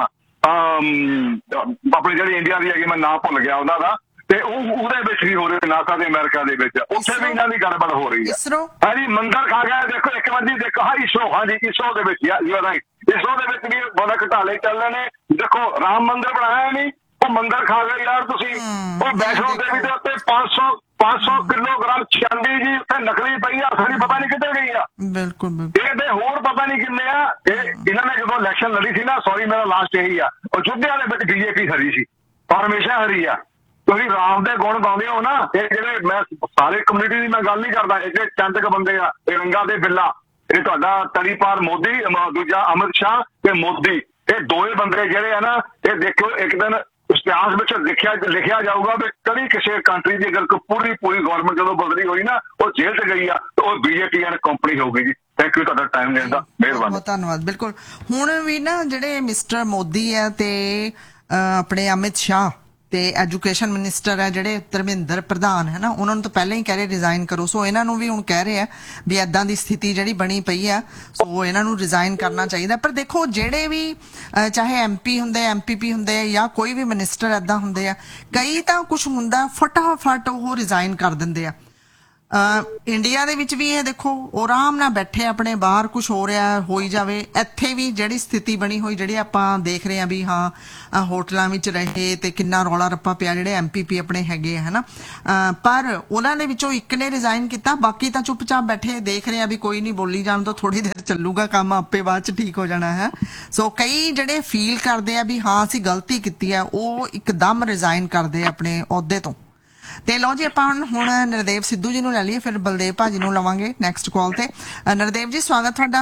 ਆਪਣੀ ਜਿਹੜੀ ਇੰਡੀਆ ਦੀ ਹੈਗੀ, ਮੈਂ ਨਾਂ ਭੁੱਲ ਗਿਆ ਉਹਨਾਂ ਦਾ, ਤੇ ਉਹ ਉਹਦੇ ਵਿੱਚ ਵੀ ਹੋ ਰਹੇ ਨਾਸਾ ਦੇ ਅਮਰੀਕਾ ਦੇ ਵਿੱਚ, ਉੱਥੇ ਵੀ ਇਹਨਾਂ ਦੀ ਗੱਲਬਾਤ ਹੋ ਰਹੀ ਹੈ। ਹਾਂਜੀ ਮੰਦਰ ਖਾ ਗਿਆ। ਦੇਖੋ ਇੱਕ ਵਾਰ ਜੀ ਦੇਖੋ ਹਾਂ ਇਸਰੋ, ਹਾਂਜੀ ਇਸਰੋ ਦੇ ਵਿੱਚ ਯੂ ਆਰ ਰਾਈਟ, ਇਸਰੋ ਦੇ ਵਿੱਚ ਵੀ ਬੜਾ ਘਟਾਲੇ ਚੱਲ ਰਹੇ ਨੇ। ਦੇਖੋ ਰਾਮ ਮੰਦਰ ਬਣਾਇਆ ਨਹੀਂ, ਉਹ ਮੰਦਰ ਖਾ ਗਏ ਯਾਰ ਤੁਸੀਂ। ਉਹ ਵੈਸ਼ਨੋ ਦੇਵੀ ਦੇ ਉੱਤੇ ਪੰਜ ਸੌ ਪੰਜ ਸੌ ਕਿਲੋਗ੍ਰਾਮ ਚਾਂਦੀ ਜੀ ਉੱਥੇ ਨਕਲੀ ਪਈ ਆ, ਅਸਲੀ ਪਤਾ ਨਹੀਂ ਕਿੱਥੇ ਗਈ ਆ। ਬਿਲਕੁਲ ਇਹਦੇ ਹੋਰ ਪਤਾ ਨਹੀਂ ਕਿੰਨੇ ਆ। ਇਹ ਇਹਨਾਂ ਨੇ ਜਦੋਂ ਇਲੈਕਸ਼ਨ ਲੜੀ ਸੀ ਨਾ, ਸੌਰੀ ਮੇਰਾ ਲਾਸਟ ਇਹੀ ਆ, ਅਯੁੱਧਿਆ ਦੇ ਵਿੱਚ ਬੀਜੇਪੀ ਹਰੀ ਸੀ ਔਰ ਹਮੇਸ਼ਾ ਹਰੀ ਆ। ਤੁਸੀਂ ਰਾਮ ਦੇ ਗੁਣ ਗਾਉਂਦੇ ਹੋ ਨਾ, ਇਹ ਜਿਹੜੇ ਮੈਂ ਸਾਰੇ ਕਮਿਊਨਿਟੀ ਦੀ ਮੈਂ ਗੱਲ ਨਹੀਂ ਕਰਦਾ, ਇਹ ਜਿਹੜੇ ਚੰਦਕ ਬੰਦੇ ਆ ਇਹ ਰੰਗਾ ਦੇ ਬਿੱਲਾ, ਇਹ ਤੁਹਾਡਾ ਤੜੀਪਾਰ ਮੋਦੀ, ਦੂਜਾ ਅਮਿਤ ਸ਼ਾਹ ਤੇ ਮੋਦੀ, ਇਹ ਦੋਵੇਂ ਬੰਦੇ ਜਿਹੜੇ ਆ ਨਾ, ਇਹ ਦੇਖੋ ਇੱਕ ਦਿਨ ਇਤਿਹਾਸ ਵਿੱਚ ਲਿਖਿਆ ਲਿਖਿਆ ਜਾਊਗਾ ਵੀ ਕਦੀ ਕਿਸੇ ਕੰਟਰੀ ਦੀ ਅਗਰ ਪੂਰੀ ਪੂਰੀ ਗਵਰਨਮੈਂਟ ਜਦੋਂ ਬਦਲੀ ਹੋਈ ਨਾ, ਉਹ ਜੇਲ੍ਹ 'ਚ ਗਈ ਆ, ਤੇ ਉਹ ਬੀਜੇਪੀ ਐਂਡ ਕੰਪਨੀ ਹੋਊਗੀ ਜੀ। ਥੈਂਕ ਯੂ ਤੁਹਾਡਾ ਟਾਈਮ ਦੇਣ ਦਾ, ਮਿਹਰਬਾਨੀ। ਬਹੁਤ ਧੰਨਵਾਦ। ਬਿਲਕੁਲ ਹੁਣ ਵੀ ਨਾ ਜਿਹੜੇ ਮਿਸਟਰ ਮੋਦੀ ਹੈ ਤੇ ਆਪਣੇ ਅਮਿਤ ਸ਼ਾਹ ਤੇ ਐਜੂਕੇਸ਼ਨ ਮਿਨਿਸਟਰ ਹੈ ਜਿਹੜੇ ਧਰਮਿੰਦਰ ਪ੍ਰਧਾਨ ਹੈ ਨਾ, ਉਹਨਾਂ ਨੂੰ ਤਾਂ ਪਹਿਲਾਂ ਹੀ ਕਹਿ ਰਹੇ ਰਿਜ਼ਾਈਨ ਕਰੋ। ਸੋ ਇਹਨਾਂ ਨੂੰ ਵੀ ਹੁਣ ਕਹਿ ਰਹੇ ਆ ਵੀ ਏਦਾਂ ਦੀ ਸਥਿਤੀ ਜਿਹੜੀ ਬਣੀ ਪਈ ਆ, ਸੋ ਇਹਨਾਂ ਨੂੰ ਰਿਜ਼ਾਈਨ ਕਰਨਾ ਚਾਹੀਦਾ। ਪਰ ਦੇਖੋ ਜਿਹੜੇ ਵੀ ਚਾਹੇ ਐਮਪੀ ਹੁੰਦੇ, ਐਮਪੀਪੀ ਹੁੰਦੇ ਜਾਂ ਕੋਈ ਵੀ ਮਿਨਿਸਟਰ ਏਦਾਂ ਹੁੰਦੇ ਆ, ਕਈ ਤਾਂ ਕੁਝ ਹੁੰਦਾ ਫਟਾਫਟ ਉਹ ਰਿਜ਼ਾਈਨ ਕਰ ਦਿੰਦੇ ਆ। ਇੰਡੀਆ ਦੇ ਵਿੱਚ ਵੀ ਇਹ ਦੇਖੋ ਉਹ ਆਰਾਮ ਨਾਲ ਬੈਠੇ ਆਪਣੇ ਬਾਹਰ ਕੁਝ ਹੋ ਰਿਹਾ ਹੋਈ ਜਾਵੇ ਇੱਥੇ ਵੀ ਜਿਹੜੀ ਸਥਿਤੀ ਬਣੀ ਹੋਈ ਜਿਹੜੀ ਆਪਾਂ ਦੇਖ ਰਹੇ ਹਾਂ ਵੀ ਹਾਂ ਹੋਟਲਾਂ ਵਿੱਚ ਰਹੇ ਤੇ ਕਿੰਨਾ ਰੌਲਾ ਰੱਪਾ ਪਿਆ ਜਿਹੜੇ ਐਮ ਪੀ ਪੀ ਆਪਣੇ ਹੈਗੇ ਹੈ ਨਾ ਪਰ ਉਹਨਾਂ ਦੇ ਵਿੱਚੋਂ ਇੱਕ ਨੇ ਰਿਜ਼ਾਈਨ ਕੀਤਾ ਬਾਕੀ ਤਾਂ ਚੁੱਪਚਾਪ ਬੈਠੇ ਦੇਖ ਰਹੇ ਆ ਵੀ ਕੋਈ ਨਹੀਂ ਬੋਲੀ ਜਾਣ ਤੋਂ ਥੋੜੀ ਦੇਰ ਚੱਲੂਗਾ ਕੰਮ ਆਪੇ ਬਾਅਦ ਚ ਠੀਕ ਹੋ ਜਾਣਾ ਹੈ ਸੋ ਕਈ ਜਿਹੜੇ ਫੀਲ ਕਰਦੇ ਆ ਵੀ ਹਾਂ ਅਸੀਂ ਗਲਤੀ ਕੀਤੀ ਹੈ ਉਹ ਇੱਕਦਮ ਰਿਜ਼ਾਈਨ ਕਰਦੇ ਆਪਣੇ ਅਹੁਦੇ ਤੋਂ ਤੇ ਲਓ ਜੀ ਆਪਾਂ ਹੁਣ ਨਰਦੇਵ ਸਿੱਧੂ ਜੀ ਨੂੰ ਲੈ ਲਈਏ ਫਿਰ ਬਲਦੇਵ ਭਾਜੀ ਨੂੰ ਲਵਾਂਗੇ ਨੈਕਸਟ ਕਾਲ ਤੇ ਨਰਦੇਵ ਜੀ ਸਵਾਗਤ ਤੁਹਾਡਾ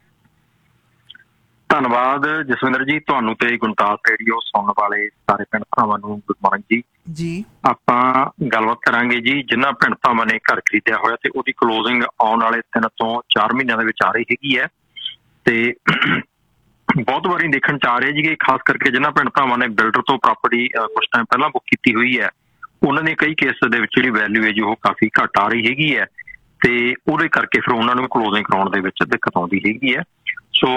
ਧੰਨਵਾਦ ਜਸਵਿੰਦਰ ਜੀ ਤੁਹਾਨੂੰ ਤੇ ਗੁਣਤਾਸ ਰੇਡੀਓ ਸੁਣਨ ਵਾਲੇ ਸਾਰੇ ਭੈਣ ਭਰਾਵਾਂ ਨੂੰ ਗੁੱਡ ਮਾਰਨਿੰਗ ਜੀ ਜੀ ਆਪਾਂ ਗੱਲਬਾਤ ਕਰਾਂਗੇ ਜੀ ਜਿਨ੍ਹਾਂ ਭੈਣ ਭਰਾਵਾਂ ਨੇ ਘਰ ਖਰੀਦਿਆ ਹੋਇਆ ਤੇ ਉਹਦੀ ਕਲੋਜ਼ਿੰਗ ਆਉਣ ਵਾਲੇ ਤਿੰਨ ਤੋਂ ਚਾਰ ਮਹੀਨਿਆਂ ਦੇ ਵਿੱਚ ਆ ਰਹੀ ਹੈਗੀ ਹੈ ਤੇ ਬਹੁਤ ਵਾਰੀ ਦੇਖਣ ਚ ਆ ਰਿਹਾ ਜੀ ਕਿ ਖਾਸ ਕਰਕੇ ਜਿਨ੍ਹਾਂ ਭੈਣ ਭਰਾਵਾਂ ਨੇ ਬਿਲਡਰ ਤੋਂ ਪ੍ਰਾਪਰਟੀ ਕੁਝ ਟਾਈਮ ਪਹਿਲਾਂ ਬੁੱਕ ਕੀਤੀ ਹੋਈ ਹੈ ਉਹਨਾਂ ਨੇ ਕਈ ਕੇਸ ਦੇ ਵਿੱਚ ਜਿਹੜੀ ਵੈਲਿਊ ਹੈ ਜੀ ਉਹ ਕਾਫੀ ਘੱਟ ਆ ਰਹੀ ਹੈਗੀ ਹੈ ਤੇ ਉਹਦੇ ਕਰਕੇ ਫਿਰ ਉਹਨਾਂ ਨੂੰ ਕਲੋਜ਼ਿੰਗ ਕਰਾਉਣ ਦੇ ਵਿੱਚ ਦਿੱਕਤ ਆਉਂਦੀ ਹੈਗੀ ਹੈ ਸੋ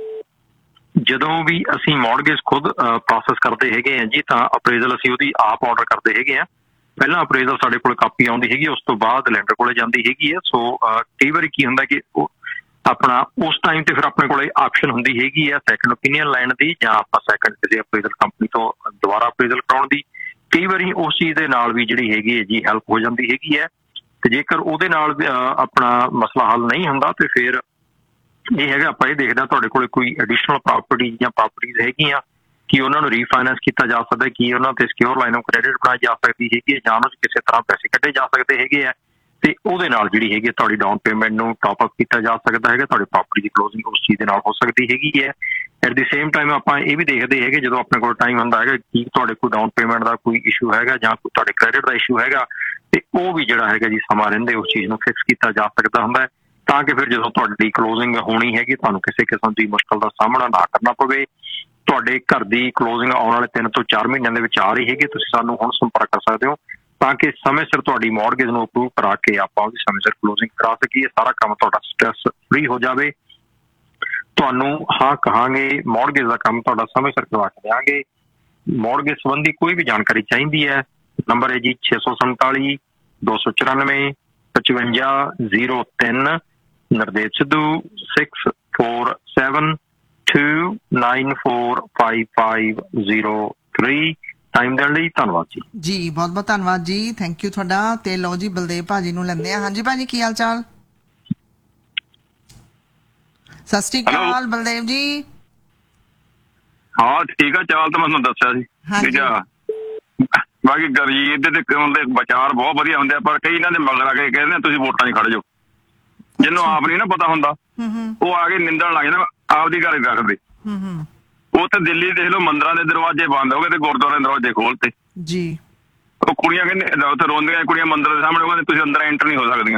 ਜਦੋਂ ਵੀ ਅਸੀਂ ਮੌਰਗੇਜ ਖੁਦ ਪ੍ਰੋਸੈਸ ਕਰਦੇ ਹੈਗੇ ਆ ਜੀ ਤਾਂ ਅਪਰੇਜ਼ਲ ਅਸੀਂ ਉਹਦੀ ਆਪ ਆਰਡਰ ਕਰਦੇ ਹੈਗੇ ਆ ਪਹਿਲਾਂ ਅਪਰੇਜ਼ਲ ਸਾਡੇ ਕੋਲ ਕਾਪੀ ਆਉਂਦੀ ਹੈਗੀ ਉਸ ਤੋਂ ਬਾਅਦ ਲੈਂਡਰ ਕੋਲੇ ਜਾਂਦੀ ਹੈਗੀ ਹੈ ਸੋ ਕਈ ਵਾਰੀ ਕੀ ਹੁੰਦਾ ਕਿ ਉਹ ਆਪਣਾ ਉਸ ਟਾਈਮ ਤੇ ਫਿਰ ਆਪਣੇ ਕੋਲੇ ਆਪਸ਼ਨ ਹੁੰਦੀ ਹੈਗੀ ਆ ਸੈਕੰਡ ਓਪੀਨੀਅਨ ਲੈਣ ਦੀ ਜਾਂ ਆਪਾਂ ਸੈਕੰਡ ਕਿਸੇ ਅਪਰੇਜ਼ਲ ਕੰਪਨੀ ਤੋਂ ਦੁਬਾਰਾ ਅਪਰੇਜ਼ਲ ਕਰਾਉਣ ਦੀ ਕਈ ਵਾਰੀ ਉਸ ਚੀਜ਼ ਦੇ ਨਾਲ ਵੀ ਜਿਹੜੀ ਹੈਗੀ ਹੈ ਜੀ ਹੈਲਪ ਹੋ ਜਾਂਦੀ ਹੈਗੀ ਹੈ ਤੇ ਜੇਕਰ ਉਹਦੇ ਨਾਲ ਆਪਣਾ ਮਸਲਾ ਹੱਲ ਨਹੀਂ ਹੁੰਦਾ ਤੇ ਫਿਰ ਇਹ ਹੈਗਾ ਆਪਾਂ ਇਹ ਦੇਖਦੇ ਹਾਂ ਤੁਹਾਡੇ ਕੋਲ ਕੋਈ ਐਡੀਸ਼ਨਲ ਪ੍ਰਾਪਰਟੀ ਜਾਂ ਪ੍ਰਾਪਰਟੀਜ਼ ਹੈਗੀਆਂ ਕਿ ਉਹਨਾਂ ਨੂੰ ਰੀਫਾਈਨੈਂਸ ਕੀਤਾ ਜਾ ਸਕਦਾ ਕਿ ਉਹਨਾਂ ਤੇ ਸਿਕਿਉਰ ਲਾਈਨ ਆਫ ਕ੍ਰੈਡਿਟ ਬਣਾਈ ਜਾ ਸਕਦੀ ਹੈਗੀ ਹੈ ਜਾਂ ਉਹਨਾਂ 'ਚ ਕਿਸੇ ਤਰ੍ਹਾਂ ਪੈਸੇ ਕੱਢੇ ਜਾ ਸਕਦੇ ਹੈਗੇ ਆ ਤੇ ਉਹਦੇ ਨਾਲ ਜਿਹੜੀ ਹੈਗੀ ਤੁਹਾਡੀ ਡਾਊਨ ਪੇਮੈਂਟ ਨੂੰ ਟਾਪ ਅਪ ਕੀਤਾ ਜਾ ਸਕਦਾ ਹੈਗਾ ਤੁਹਾਡੀ ਪ੍ਰਾਪਰਟੀ ਦੀ ਕਲੋਜ਼ਿੰਗ ਉਸ ਚੀਜ਼ ਦੇ ਨਾਲ ਹੋ ਸਕਦੀ ਹੈਗੀ ਹੈ ਐਟ ਦੀ ਸੇਮ ਟਾਈਮ ਆਪਾਂ ਇਹ ਵੀ ਦੇਖਦੇ ਹੈਗੇ ਜਦੋਂ ਆਪਣੇ ਕੋਲ ਟਾਈਮ ਹੁੰਦਾ ਹੈਗਾ ਕਿ ਤੁਹਾਡੇ ਕੋਲ ਡਾਊਨ ਪੇਮੈਂਟ ਦਾ ਕੋਈ ਇਸ਼ੂ ਹੈਗਾ ਜਾਂ ਕੋਈ ਤੁਹਾਡੇ ਕ੍ਰੈਡਿਟ ਦਾ ਇਸ਼ੂ ਹੈਗਾ ਤੇ ਉਹ ਵੀ ਜਿਹੜਾ ਹੈਗਾ ਜੀ ਸਮਾਂ ਰਹਿੰਦੇ ਉਸ ਚੀਜ਼ ਨੂੰ ਫਿਕਸ ਕੀਤਾ ਜਾ ਸਕਦਾ ਹੁੰਦਾ ਤਾਂ ਕਿ ਫਿਰ ਜਦੋਂ ਤੁਹਾਡੀ ਕਲੋਜ਼ਿੰਗ ਹੋਣੀ ਹੈਗੀ ਤੁਹਾਨੂੰ ਕਿਸੇ ਕਿਸਮ ਦੀ ਮੁਸ਼ਕਲ ਦਾ ਸਾਹਮਣਾ ਨਾ ਕਰਨਾ ਪਵੇ ਤੁਹਾਡੇ ਘਰ ਦੀ ਕਲੋਜ਼ਿੰਗ ਆਉਣ ਵਾਲੇ ਤਿੰਨ ਤੋਂ ਚਾਰ ਮਹੀਨਿਆਂ ਦੇ ਵਿੱਚ ਆ ਰਹੀ ਹੈਗੀ ਤੁਸੀਂ ਸਾਨੂੰ ਹੁਣ ਸੰਪਰਕ ਕਰ ਸਕਦੇ ਹੋ ਤਾਂ ਕਿ ਸਮੇਂ ਸਿਰ ਤੁਹਾਡੀ ਮੌਰਗੇਜ ਨੂੰ ਅਪਰੂਵ ਕਰਾ ਕੇ ਆਪਾਂ ਉਹਦੀ ਸਮੇਂ ਸਿਰ ਕਲੋਜ਼ਿੰਗ ਕਰਾ ਸਕੀਏ ਸਾਰਾ ਕੰਮ ਤੁਹਾਡਾ ਸਟ੍ਰੈਸ ਫ੍ਰੀ ਹੋ ਜਾਵੇ ਤੁਹਾਨੂੰ ਹਾਂ ਕਹਾਂਗੇ ਮੌਰਗੇਜ ਦਾ ਕੰਮ ਤੁਹਾਡਾ ਸਮੇਂ ਸਿਰ ਕਰਵਾ ਕੇ ਦਿਆਂਗੇ ਮੌਰਗੇਜ ਸੰਬੰਧੀ ਕੋਈ ਵੀ ਜਾਣਕਾਰੀ ਚਾਹੀਦੀ ਹੈ ਨੰਬਰ ਹੈ ਜੀ ਛੇ ਸੌ ਸੰਤਾਲੀ ਦੋ ਸੌ ਚੁਰਾਨਵੇਂ ਪਚਵੰਜਾ ਜ਼ੀਰੋ ਤਿੰਨ Nardev Sidhu six four seven to nine four five five zero three time ਦੇਣ ਲਈ ਧੰਨਵਾਦ ਜੀ ਜੀ ਬਹੁਤ ਬਹੁਤ ਧੰਨਵਾਦ ਜੀ ਥੈਂਕ ਯੂ ਤੁਹਾਡਾ ਤੇ ਲਓ ਜੀ ਬਲਦੇਵ ਭਾਜੀ ਨੂੰ ਲੈਂਦੇ ਆ ਹਾਂਜੀ ਭਾਜੀ ਕੀ ਹਾਲ ਚਾਲ ਸਤਿ ਸ਼੍ਰੀ ਅਕਾਲ ਬਲਦੇਵ ਜੀ ਹਾਂ ਠੀਕ ਆ ਚਾਲ ਤਾਂ ਮੈਂ ਤੁਹਾਨੂੰ ਦੱਸਿਆ ਸੀ ਠੀਕ ਆ ਬਾਕੀ ਗਰੀਬ ਦੇ ਤੇ ਵਿਚਾਰ ਬਹੁਤ ਵਧੀਆ ਹੁੰਦੇ ਆ ਪਰ ਕਈ ਇਹਨਾਂ ਦੇ ਮਗਰ ਆ ਕੇ ਕਹਿੰਦੇ ਤੁਸੀਂ ਵੋਟਾਂ 'ਚ ਖੜ ਜਾਓ ਜਿਹਨੂੰ ਆਪ ਨਹੀਂ ਨਾ ਪਤਾ ਹੁੰਦਾ ਉਹ ਆ ਕੇ ਨਿੰਦਣ ਲੱਗ ਜਾਂਦਾ ਆਪਦੀ ਗੱਲ ਨਹੀਂ ਰੱਖਦੇ ਉਹ ਤੇ ਦਿੱਲੀ ਦੇਖ ਲਓ ਮੰਦਿਰਾਂ ਦੇ ਦਰਵਾਜ਼ੇ ਬੰਦ ਹੋ ਗਏ ਤੇ ਗੁਰਦੁਆਰਿਆਂ ਦੇ ਦਰਵਾਜ਼ੇ ਖੋਲਤੇ ਜੀ ਉਹ ਕੁੜੀਆਂ ਕਹਿੰਦੇ ਉੱਥੇ ਰੋਂਦੀਆਂ ਕੁੜੀਆਂ ਮੰਦਿਰ ਦੇ ਸਾਹਮਣੇ ਕਹਿੰਦੇ ਤੁਸੀਂ ਅੰਦਰ ਐਂਟਰ ਨਹੀਂ ਹੋ ਸਕਦੀਆਂ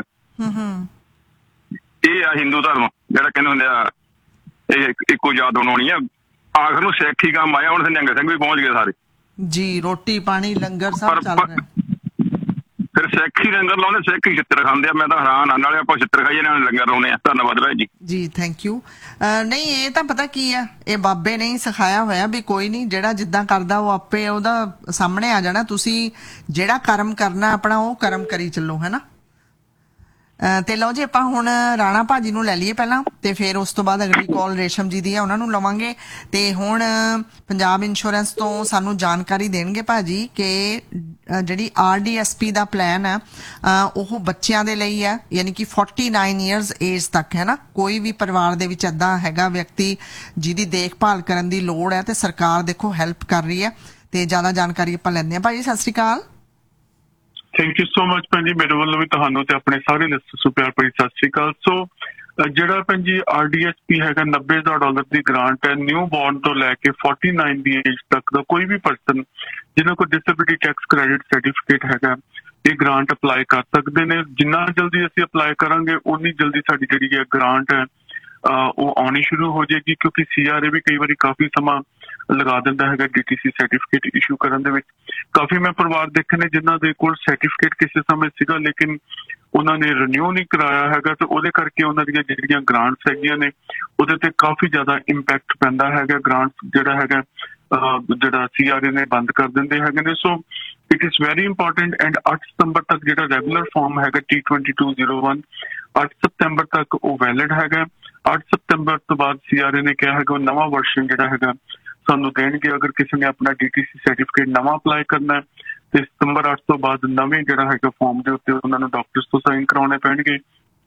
ਇਹ ਆ ਹਿੰਦੂ ਧਰਮ ਜਿਹੜਾ ਕਹਿੰਦੇ ਹੁੰਦੇ ਆ ਇਹ ਇੱਕੋ ਜਾਤ ਬਣਾਉਣੀ ਆ ਆਖਰ ਨੂੰ ਸਿੱਖ ਹੀ ਕੰਮ ਆਇਆ ਹੁਣ ਤੇ ਨਿਹੰਗ ਸਿੰਘ ਵੀ ਪਹੁੰਚ ਗਏ ਸਾਰੇ ਜੀ ਰੋਟੀ ਪਾਣੀ ਲੰਗਰ ਸਭ ਚੱਲ ਰਿਹਾ ਫਿਰ ਸਿੱਖ ਹੀ ਲੰਗਰ ਲਾਉਂਦੇ ਸਿੱਖ ਹੀ ਛਿੱਤਰ ਖਾਂਦੇ ਆ ਮੈਂ ਤਾਂ ਹੈਰਾਨ ਆ ਨਾਲੇ ਆਪਾਂ ਛਿੱਤਰ ਖਾਈਏ ਨਾਲ ਲੰਗਰ ਲਾਉਂਦੇ ਆ ਧੰਨਵਾਦ ਭਾਈ ਜੀ ਜੀ ਥੈਂਕ ਯੂ ਨਹੀਂ ਇਹ ਤਾਂ ਪਤਾ ਕੀ ਆ ਇਹ ਬਾਬੇ ਨੇ ਹੀ ਸਿਖਾਇਆ ਹੋਇਆ ਵੀ ਕੋਈ ਨਹੀਂ ਜਿਹੜਾ ਜਿੱਦਾਂ ਕਰਦਾ ਉਹ ਆਪੇ ਉਹਦਾ ਸਾਹਮਣੇ ਆ ਜਾਣਾ ਤੁਸੀਂ ਜਿਹੜਾ ਕਰਮ ਕਰਨਾ ਆਪਣਾ ਉਹ ਕਰਮ ਕਰੀ ਚੱਲੋ ਹੈ ਨਾ ਤੇ ਲਓ ਜੀ ਆਪਾਂ ਹੁਣ ਰਾਣਾ ਭਾਜੀ ਨੂੰ ਲੈ ਲਈਏ ਪਹਿਲਾਂ ਤੇ ਫਿਰ ਉਸ ਤੋਂ ਬਾਅਦ ਅਗਲੀ ਕਾਲ ਰੇਸ਼ਮ ਜੀ ਦੀ ਹੈ ਉਹਨਾਂ ਨੂੰ ਲਵਾਂਗੇ ਤੇ ਹੁਣ ਪੰਜਾਬ ਇੰਸ਼ੋਰੈਂਸ ਤੋਂ ਸਾਨੂੰ ਜਾਣਕਾਰੀ ਦੇਣਗੇ ਭਾਜੀ ਕਿ ਜਿਹੜੀ ਆਰ ਡੀ ਐਸ ਪੀ ਦਾ ਪਲਾਨ ਹੈ ਉਹ ਬੱਚਿਆਂ ਦੇ ਲਈ ਹੈ ਯਾਨੀ ਕਿ ਫੋਰਟੀ ਨਾਈਨ ਈਅਰਸ ਏਜ ਤੱਕ ਹੈ ਨਾ ਕੋਈ ਵੀ ਪਰਿਵਾਰ ਦੇ ਵਿੱਚ ਏਦਾਂ ਹੈਗਾ ਵਿਅਕਤੀ ਜਿਹਦੀ ਦੇਖਭਾਲ ਕਰਨ ਦੀ ਲੋੜ ਹੈ ਤੇ ਸਰਕਾਰ ਦੇਖੋ ਹੈਲਪ ਕਰ ਰਹੀ ਹੈ ਤੇ ਜ਼ਿਆਦਾ ਜਾਣਕਾਰੀ ਆਪਾਂ ਲੈਂਦੇ ਹਾਂ ਭਾਜੀ ਸਤਿ ਸ਼੍ਰੀ ਅਕਾਲ ਥੈਂਕ ਯੂ ਸੋ ਮਚ ਭੈਣ ਜੀ ਮੇਰੇ ਵੱਲੋਂ ਵੀ ਤੁਹਾਨੂੰ ਤੇ ਆਪਣੇ ਸਾਰੇ ਲਿਸਟਰਸ ਨੂੰ ਪਿਆਰ ਭਰੀ ਸਤਿ ਸ਼੍ਰੀ ਅਕਾਲ ਸੋ ਜਿਹੜਾ ਭੈਣ ਜੀ ਆਰ ਡੀ ਐਸ ਪੀ ਹੈਗਾ ਨੱਬੇ ਹਜ਼ਾਰ ਡਾਲਰ ਦੀ ਗ੍ਰਾਂਟ ਹੈ ਨਿਊ ਬੋਰਨ ਤੋਂ ਲੈ ਕੇ ਫੋਰਟੀ ਨਾਈਨ ਦੀ ਏਜ ਤੱਕ ਦਾ ਕੋਈ ਵੀ ਪਰਸਨ ਜਿਹਨਾਂ ਕੋਲ ਡਿਸੇਬਿਲਿਟੀ ਟੈਕਸ ਕ੍ਰੈਡਿਟ ਸਰਟੀਫਿਕੇਟ ਹੈਗਾ ਇਹ ਗ੍ਰਾਂਟ ਅਪਲਾਈ ਕਰ ਸਕਦੇ ਨੇ ਜਿੰਨਾ ਜਲਦੀ ਅਸੀਂ ਅਪਲਾਈ ਕਰਾਂਗੇ ਉਨੀ ਜਲਦੀ ਸਾਡੀ ਜਿਹੜੀ ਹੈ ਗ੍ਰਾਂਟ ਹੈ ਉਹ ਆਉਣੀ ਸ਼ੁਰੂ ਹੋ ਜਾਏਗੀ ਕਿਉਂਕਿ ਸੀ ਆਰ ਏ ਵੀ ਕਈ ਵਾਰੀ ਕਾਫੀ ਸਮਾਂ ਲਗਾ ਦਿੰਦਾ ਹੈਗਾ D T C certificate issue ਕਰਨ ਦੇ ਵਿੱਚ ਕਾਫੀ ਮੈਂ ਪਰਿਵਾਰ ਦੇਖੇ ਨੇ ਜਿਨ੍ਹਾਂ ਦੇ ਕੋਲ ਸਰਟੀਫਿਕੇਟ ਕਿਸੇ ਸਮੇਂ ਸੀਗਾ ਲੇਕਿਨ ਉਹਨਾਂ ਨੇ ਰੀਨਿਊ ਨਹੀਂ ਕਰਾਇਆ ਹੈਗਾ ਤੇ ਉਹਦੇ ਕਰਕੇ ਉਹਨਾਂ ਦੀਆਂ ਜਿਹੜੀਆਂ ਗ੍ਰਾਂਟਸ ਹੈਗੀਆਂ ਨੇ ਉਹਦੇ ਤੇ ਕਾਫੀ ਜ਼ਿਆਦਾ ਇੰਪੈਕਟ ਪੈਂਦਾ ਹੈਗਾ ਗ੍ਰਾਂਟਸ ਜਿਹੜਾ ਹੈਗਾ ਜਿਹੜਾ ਸੀ ਆਰ ਏ ਨੇ ਬੰਦ ਕਰ ਦਿੰਦੇ ਹੈਗੇ ਨੇ। So it is very important. And ਅੱਠ ਸਤੰਬਰ ਤੱਕ ਜਿਹੜਾ ਰੈਗੂਲਰ ਫਾਰਮ ਹੈਗਾ T twenty two zero one ਅੱਠ ਸਤੰਬਰ ਤੱਕ ਉਹ ਵੈਲਿਡ ਹੈਗਾ। ਅੱਠ ਸਤੰਬਰ ਤੋਂ ਬਾਅਦ ਸੀ ਆਰ ਏ ਨੇ ਕਿਹਾ ਹੈਗਾ ਉਹ ਨਵਾਂ ਵਰਸ਼ਨ ਜਿਹੜਾ ਹੈਗਾ ਸਾਨੂੰ ਦੇਣਗੇ। ਅਗਰ ਕਿਸੇ ਨੇ ਆਪਣਾ ਡੀ ਟੀ ਸੀ ਸਰਟੀਫਿਕੇਟ ਨਵਾਂ ਅਪਲਾਈ ਕਰਨਾ ਤੇ ਸਤੰਬਰ ਅੱਠ ਤੋਂ ਬਾਅਦ ਨਵੇਂ ਜਿਹੜਾ ਹੈਗਾ ਫਾਰਮ ਦੇ ਉੱਤੇ ਉਹਨਾਂ ਨੂੰ ਡਾਕਟਰਸ ਤੋਂ ਸਾਈਨ ਕਰਾਉਣੇ ਪੈਣਗੇ।